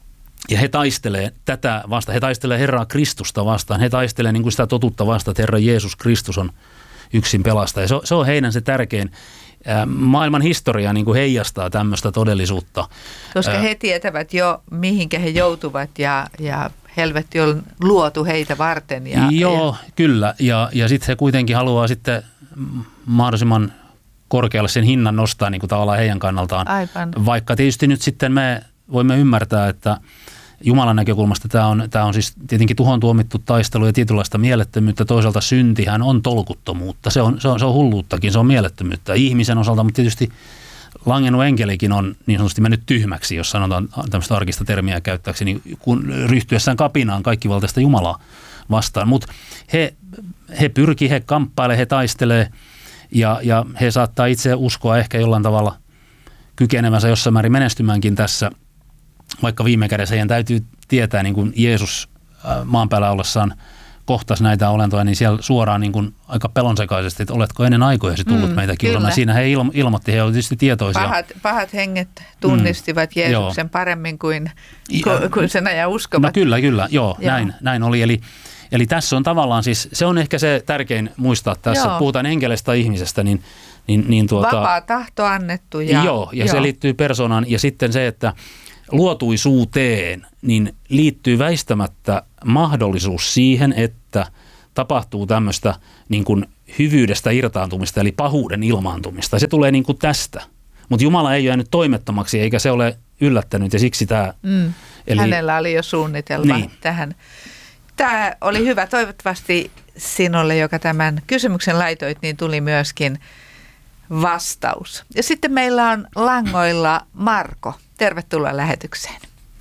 Ja he taistelee tätä vastaan, he taistelee Herraa Kristusta vastaan, he taistelee niin kuin sitä totuutta vastaan, että Herra Jeesus Kristus on yksin pelastaja. Se on, se on heidän se tärkein. Maailman historia niin kuin heijastaa tämmöistä todellisuutta. Koska he tietävät jo, mihinkä he joutuvat ja, ja helvetti on luotu heitä varten. Ja, Joo, ja... kyllä. Ja, ja sitten he kuitenkin haluaa sitten mahdollisimman korkealle sen hinnan nostaa niin kuin tavallaan heidän kannaltaan. Aivan. Vaikka tietysti nyt sitten me voimme ymmärtää, että Jumalan näkökulmasta tämä on, tämä on siis tietenkin tuhon tuomittu taistelu ja tietynlaista mielettömyyttä. Toisaalta syntihän on tolkuttomuutta. Se on, se on, se on hulluuttakin, se on mielettömyyttä ihmisen osalta, mutta tietysti langennut enkelikin on niin sanotusti mennyt tyhmäksi, jos sanotaan tämmöistä arkista termiä käyttääkseni, niin kun ryhtyessään kapinaan kaikkivaltaista Jumalaa vastaan. Mutta he, he pyrkii, he kamppailee, he taistelee ja, ja he saattaa itse uskoa ehkä jollain tavalla kykenevänsä jossain määrin menestymäänkin tässä, vaikka viime kädessä heidän täytyy tietää, niin kuin Jeesus maan päällä ollessaan kohtasi näitä olentoja, niin siellä suoraan niin kuin aika pelonsekaisesti, että oletko ennen aikojasi tullut mm, meitä kiusamaan. Siinä he ilmo- ilmoitti, he olivat tietysti tietoisia. Pahat, pahat henget tunnistivat mm, Jeesuksen joo. paremmin kuin, ku, kuin sen ajan uskovat. No kyllä, kyllä, joo, joo. Näin, näin oli. Eli, eli tässä on tavallaan siis, se on ehkä se tärkein muistaa tässä, että puhutaan enkeleistä tai ihmisestä, niin Niin, niin tuota, vapaa tahto annettu. Ja, joo, ja joo. se liittyy persoonaan. Ja sitten se, että luotuisuuteen niin liittyy väistämättä mahdollisuus siihen, että tapahtuu tämmöistä niin kuin hyvyydestä irtaantumista, eli pahuuden ilmaantumista. Se tulee niin kuin tästä. Mutta Jumala ei jäänyt toimettomaksi, eikä se ole yllättänyt, ja siksi tämä... Mm. Eli, hänellä oli jo suunnitelma niin. tähän. Tämä oli hyvä. Toivottavasti sinulle, joka tämän kysymyksen laitoit, niin tuli myöskin vastaus. Ja sitten meillä on langoilla Marko. Tervetuloa lähetykseen.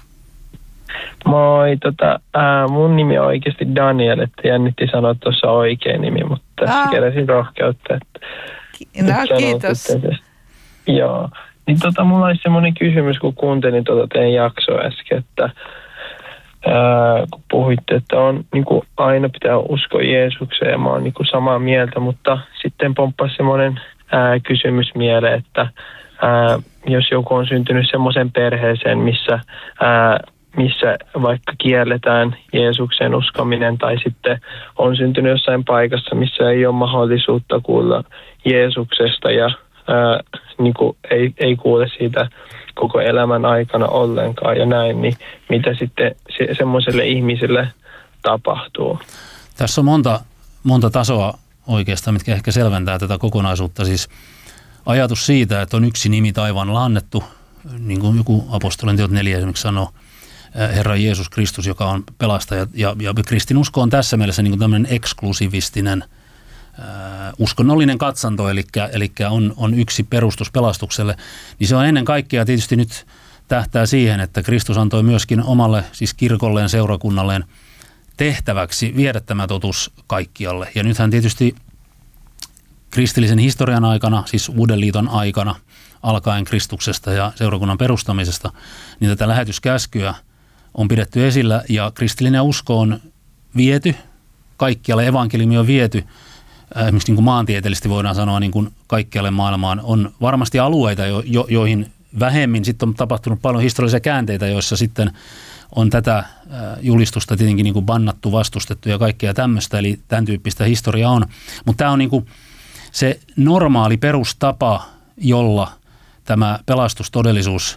Moi, tota, ää, mun nimi on oikeasti Daniel, että jännitti sanoa tuossa oikein nimi, mutta tässä ah. keräsin rohkeutta. Että, no että kiitos. Sitten, joo, niin tota, mulla olisi semmoinen kysymys, kun kuuntelin tuota teidän jaksoa äsken, että ää, kun puhuitte, että on, niin kuin aina pitää uskoa Jeesukseen ja mä oon niin kuin samaa mieltä, mutta sitten pomppasi semmoinen ää, kysymys mieleen, että ää, jos joku on syntynyt semmoisen perheeseen, missä, ää, missä vaikka kielletään Jeesuksen uskominen tai sitten on syntynyt jossain paikassa, missä ei ole mahdollisuutta kuulla Jeesuksesta ja ää, niin kuin ei, ei kuule siitä koko elämän aikana ollenkaan ja näin, niin mitä sitten se, semmoiselle ihmiselle tapahtuu? Tässä on monta, monta tasoa oikeastaan, mitkä ehkä selventää tätä kokonaisuutta. Siis ajatus siitä, että on yksi nimi taivaalla annettu, niin kuin joku apostolien teot neljä esimerkiksi sanoo, Herra Jeesus Kristus, joka on pelastaja. Ja, ja kristinusko on tässä mielessä niin kuin tämmöinen eksklusivistinen äh, uskonnollinen katsanto, eli, eli on, on yksi perustus pelastukselle. Niin se on ennen kaikkea tietysti nyt tähtää siihen, että Kristus antoi myöskin omalle, siis kirkolleen, seurakunnalleen tehtäväksi viedä tämä totuus kaikkialle. Ja nythän tietysti kristillisen historian aikana, siis Uuden liiton aikana, alkaen Kristuksesta ja seurakunnan perustamisesta, niin tätä lähetyskäskyä on pidetty esillä ja kristillinen usko on viety kaikkialle, evankeliumi on viety, esimerkiksi niin kuin maantieteellisesti voidaan sanoa niin kuin kaikkialle maailmaan. On varmasti alueita, jo, jo, joihin vähemmin sitten on tapahtunut paljon historiallisia käänteitä, joissa sitten on tätä julistusta tietenkin niin kuin bannattu, vastustettu ja kaikkea tämmöistä, eli tämän tyyppistä historiaa on. Mutta tämä on niin kuin se normaali perustapa, jolla tämä pelastustodellisuus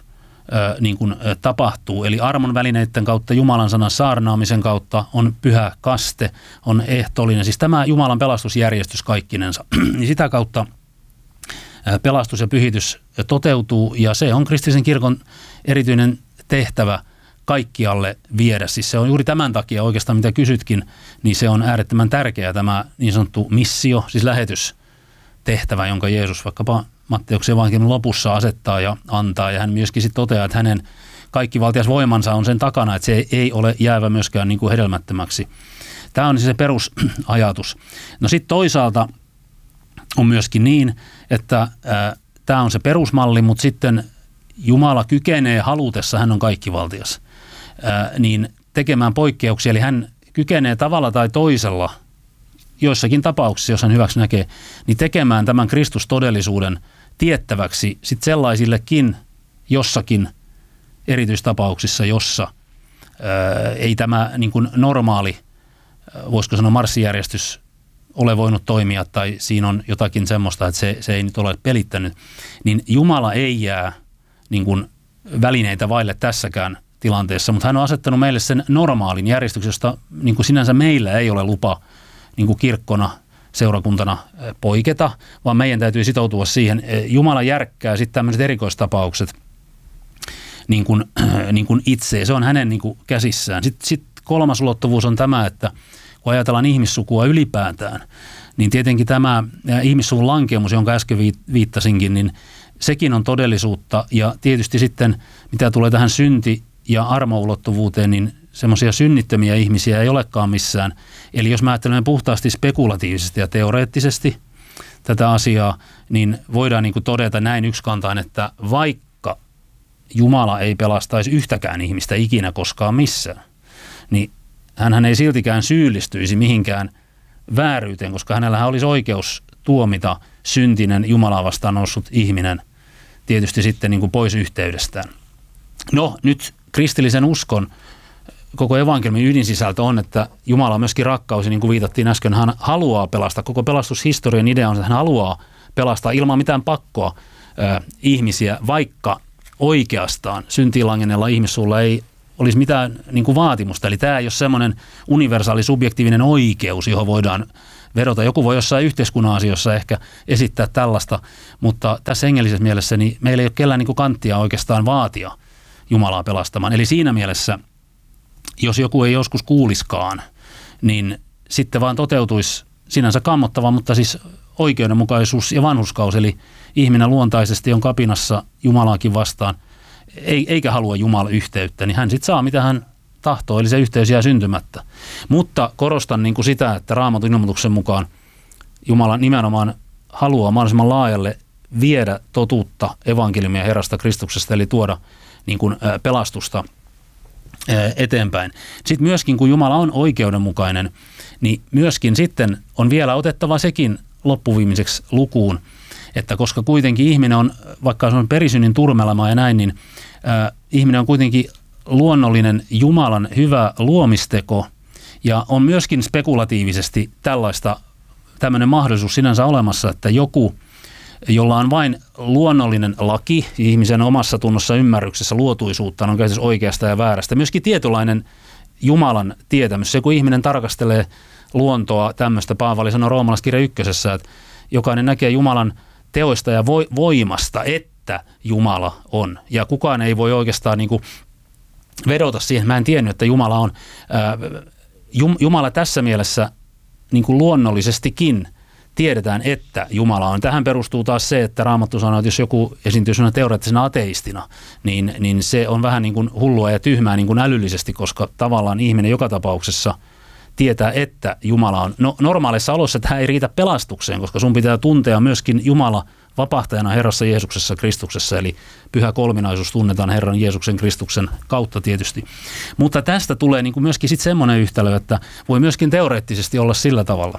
ö, niin kuin, ö, tapahtuu. Eli armon välineiden kautta, Jumalan sanan saarnaamisen kautta on pyhä kaste, on ehtoollinen. Siis tämä Jumalan pelastusjärjestys kaikkinensa. Niin sitä kautta ö, pelastus ja pyhitys toteutuu, ja se on kristillisen kirkon erityinen tehtävä kaikkialle viedä. Siis se on juuri tämän takia oikeastaan, mitä kysytkin, niin se on äärettömän tärkeä tämä niin sanottu missio, siis lähetystehtävä, jonka Jeesus vaikkapa Matteuksen evankeliumin lopussa asettaa ja antaa. Ja hän myöskin sitten toteaa, että hänen kaikkivaltias voimansa on sen takana, että se ei ole jäävä myöskään niin kuin hedelmättömäksi. Tämä on siis se perusajatus. No sitten toisaalta on myöskin niin, että ää, tämä on se perusmalli, mutta sitten Jumala kykenee halutessa, hän on kaikkivaltias, ää, niin tekemään poikkeuksia. Eli hän kykenee tavalla tai toisella, joissakin tapauksissa, jos hän hyväksi näkee, niin tekemään tämän Kristustodellisuuden tiettäväksi sit sellaisillekin jossakin erityistapauksissa, jossa ää, ei tämä niin kuin normaali, voisiko sanoa marssijärjestys, ole voinut toimia tai siinä on jotakin semmoista, että se, se ei nyt ole pelittänyt, niin Jumala ei jää niin kuin välineitä vaille tässäkään tilanteessa, mutta hän on asettanut meille sen normaalin järjestyksen, josta niin kuin sinänsä meillä ei ole lupa niin kuin kirkkona, seurakuntana poiketa, vaan meidän täytyy sitoutua siihen. Jumala järkkää sitten tämmöiset erikoistapaukset niin kuin, niin kuin itse, se on hänen niin kuin käsissään. Sitten sit kolmas ulottuvuus on tämä, että kun ajatellaan ihmissukua ylipäätään, niin tietenkin tämä ihmissuvun lankemus, jonka äsken viittasinkin, niin sekin on todellisuutta, ja tietysti sitten mitä tulee tähän synti- ja armoulottuvuuteen, niin semmoisia synnittömiä ihmisiä ei olekaan missään. Eli jos mä ajattelemme puhtaasti spekulatiivisesti ja teoreettisesti tätä asiaa, niin voidaan niin kuin todeta näin yksikantaan, että vaikka Jumala ei pelastaisi yhtäkään ihmistä ikinä koskaan missään, niin hänhän ei siltikään syyllistyisi mihinkään vääryyteen, koska hänellähän olisi oikeus tuomita syntinen Jumalaa vastaan noussut ihminen tietysti sitten niin kuin pois yhteydestään. No nyt kristillisen uskon koko evankeliumin ydinsisältö on, että Jumala on myöskin rakkaus, ja niin kuin viitattiin äsken, hän haluaa pelastaa. Koko pelastushistorian idea on, että hän haluaa pelastaa ilman mitään pakkoa äh, ihmisiä, vaikka oikeastaan syntiin langenneella ihmissuulla ei olisi mitään niin kuin vaatimusta. Eli tämä ei ole semmoinen universaali subjektiivinen oikeus, johon voidaan vedota. Joku voi jossain yhteiskunnan asioissa ehkä esittää tällaista, mutta tässä hengellisessä mielessä niin meillä ei ole kellään niin kuin kanttia oikeastaan vaatia Jumalaa pelastamaan. Eli siinä mielessä, jos joku ei joskus kuuliskaan, niin sitten vaan toteutuisi sinänsä kammottava, mutta siis oikeudenmukaisuus ja vanhurskaus, eli ihminen luontaisesti on kapinassa Jumalaakin vastaan, eikä halua Jumalan yhteyttä, niin hän sitten saa mitä hän tahtoo, eli se yhteys jää syntymättä. Mutta korostan niin kuin sitä, että Raamatun ilmoituksen mukaan Jumala nimenomaan haluaa mahdollisimman laajalle viedä totuutta evankeliumia Herrasta Kristuksesta, eli tuoda niin kuin pelastusta eteenpäin. Sitten myöskin, kun Jumala on oikeudenmukainen, niin myöskin sitten on vielä otettava sekin loppuviimeiseksi lukuun, että koska kuitenkin ihminen on, vaikka se on perisynnin turmelema ja näin, niin äh, ihminen on kuitenkin luonnollinen Jumalan hyvä luomisteko, ja on myöskin spekulatiivisesti tällaista, tämmöinen mahdollisuus sinänsä olemassa, että joku, jolla on vain luonnollinen laki, ihmisen omassa tunnossa ymmärryksessä luotuisuutta, on käsitys oikeasta ja väärästä, myöskin tietynlainen Jumalan tietämys. Se, kun ihminen tarkastelee luontoa tämmöistä, Paavali sanoi roomalaiskirja ykkösessä, että jokainen näkee Jumalan teoista ja voimasta, että Jumala on. Ja kukaan ei voi oikeastaan niin kuin vedota siihen. Mä en tiennyt, että Jumala on. Ää, Jumala tässä mielessä niin kuin luonnollisestikin tiedetään, että Jumala on. Tähän perustuu taas se, että Raamattu sanoo, että jos joku esiintyy sellaisena teoreettisena ateistina, niin, niin se on vähän niin kuin hullua ja tyhmää niin kuin älyllisesti, koska tavallaan ihminen joka tapauksessa tietää, että Jumala on. No, normaalissa olossa tämä ei riitä pelastukseen, koska sun pitää tuntea myöskin Jumala vapahtajana Herrassa Jeesuksessa Kristuksessa, eli pyhä kolminaisuus tunnetaan Herran Jeesuksen Kristuksen kautta tietysti. Mutta tästä tulee niin kuin myöskin sitten semmoinen yhtälö, että voi myöskin teoreettisesti olla sillä tavalla,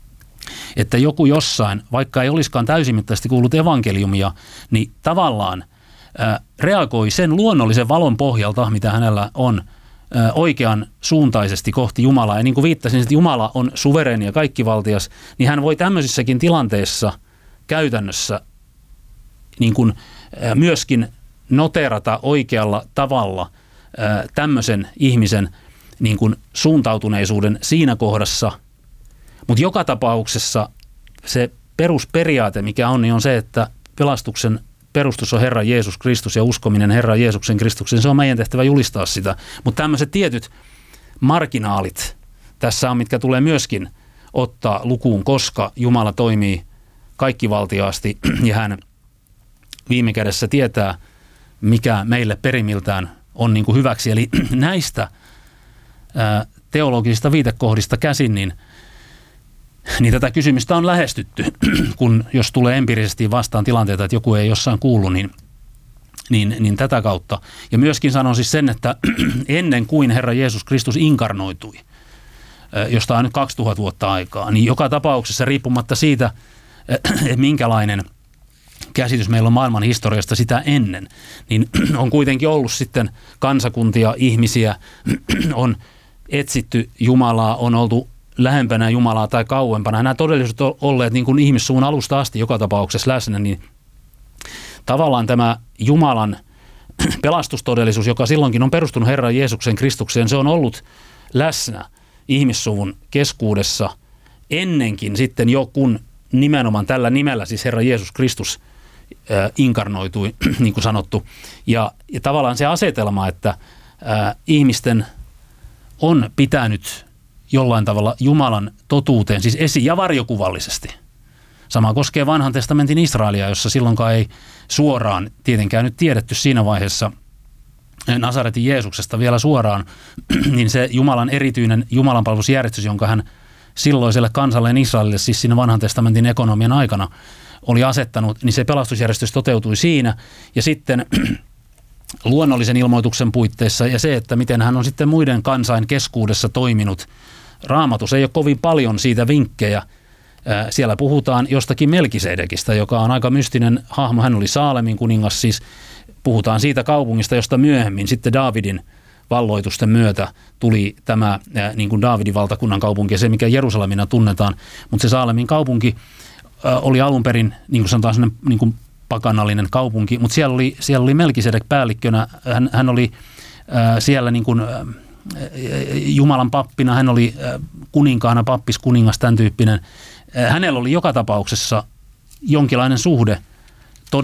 että joku jossain, vaikka ei olisikaan täysimittaisesti kuullut evankeliumia, niin tavallaan ää, reagoi sen luonnollisen valon pohjalta, mitä hänellä on, ää, oikean suuntaisesti kohti Jumalaa. Ja niin kuin viittasin, että Jumala on suvereeni ja kaikkivaltias, niin hän voi tämmöisissäkin tilanteissa käytännössä niin kuin, ää, myöskin noterata oikealla tavalla ää, tämmöisen ihmisen niin kuin suuntautuneisuuden siinä kohdassa, mutta joka tapauksessa se perusperiaate, mikä on, niin on se, että pelastuksen perustus on Herra Jeesus Kristus ja uskominen Herra Jeesuksen Kristuksen. Se on meidän tehtävä julistaa sitä, mutta tämmöiset tietyt marginaalit tässä on, mitkä tulee myöskin ottaa lukuun, koska Jumala toimii kaikkivaltiaasti ja hän viime kädessä tietää, mikä meille perimiltään on niin kuin hyväksi. Eli näistä ää, teologisista viitekohdista käsin, niin, niin tätä kysymystä on lähestytty, kun jos tulee empiirisesti vastaan tilanteita, että joku ei jossain kuulu, niin, niin, niin tätä kautta. Ja myöskin sanon siis sen, että ennen kuin Herra Jeesus Kristus inkarnoitui, josta on nyt kaksituhatta vuotta aikaa, niin joka tapauksessa riippumatta siitä, minkälainen käsitys meillä on maailman historiasta sitä ennen, niin on kuitenkin ollut sitten kansakuntia, ihmisiä, on etsitty Jumalaa, on oltu lähempänä Jumalaa tai kauempana. Nämä todellisuudet on olleet niin kuin ihmissuun alusta asti joka tapauksessa läsnä, niin tavallaan tämä Jumalan pelastustodellisuus, joka silloinkin on perustunut Herran Jeesuksen Kristukseen, se on ollut läsnä ihmissuvun keskuudessa ennenkin sitten jo, kun nimenomaan tällä nimellä, siis Herra Jeesus Kristus äh, inkarnoitui, niin kuin sanottu. Ja, ja tavallaan se asetelma, että äh, ihmisten on pitänyt jollain tavalla Jumalan totuuteen, siis esi- ja varjokuvallisesti. Sama koskee vanhan testamentin Israelia, jossa silloinkaan ei suoraan tietenkään nyt tiedetty siinä vaiheessa Nasaretin Jeesuksesta vielä suoraan, niin se Jumalan erityinen jumalanpalvelusjärjestys, jonka hän silloiselle kansalleen Israelille, siis siinä vanhan testamentin ekonomian aikana oli asettanut, niin se pelastusjärjestys toteutui siinä. Ja sitten luonnollisen ilmoituksen puitteissa ja se, että miten hän on sitten muiden kansain keskuudessa toiminut. Raamatus ei ole kovin paljon siitä vinkkejä. Siellä puhutaan jostakin Melkisedekistä, joka on aika mystinen hahmo. Hän oli Saalemin kuningas, siis puhutaan siitä kaupungista, josta myöhemmin sitten Daavidin valloitusten myötä tuli tämä niin kuin Daavidin valtakunnan kaupunki ja se, mikä Jerusalemina tunnetaan. Mutta se Saalemin kaupunki oli alun perin, niin kuin sanotaan, sellainen niin kuin pakanallinen kaupunki, mutta siellä oli, siellä oli Melkisedek päällikkönä. Hän, hän oli äh, siellä niin kuin, äh, Jumalan pappina, hän oli äh, kuninkaana, pappis, kuningas, tämän tyyppinen. Äh, hänellä oli joka tapauksessa jonkinlainen suhde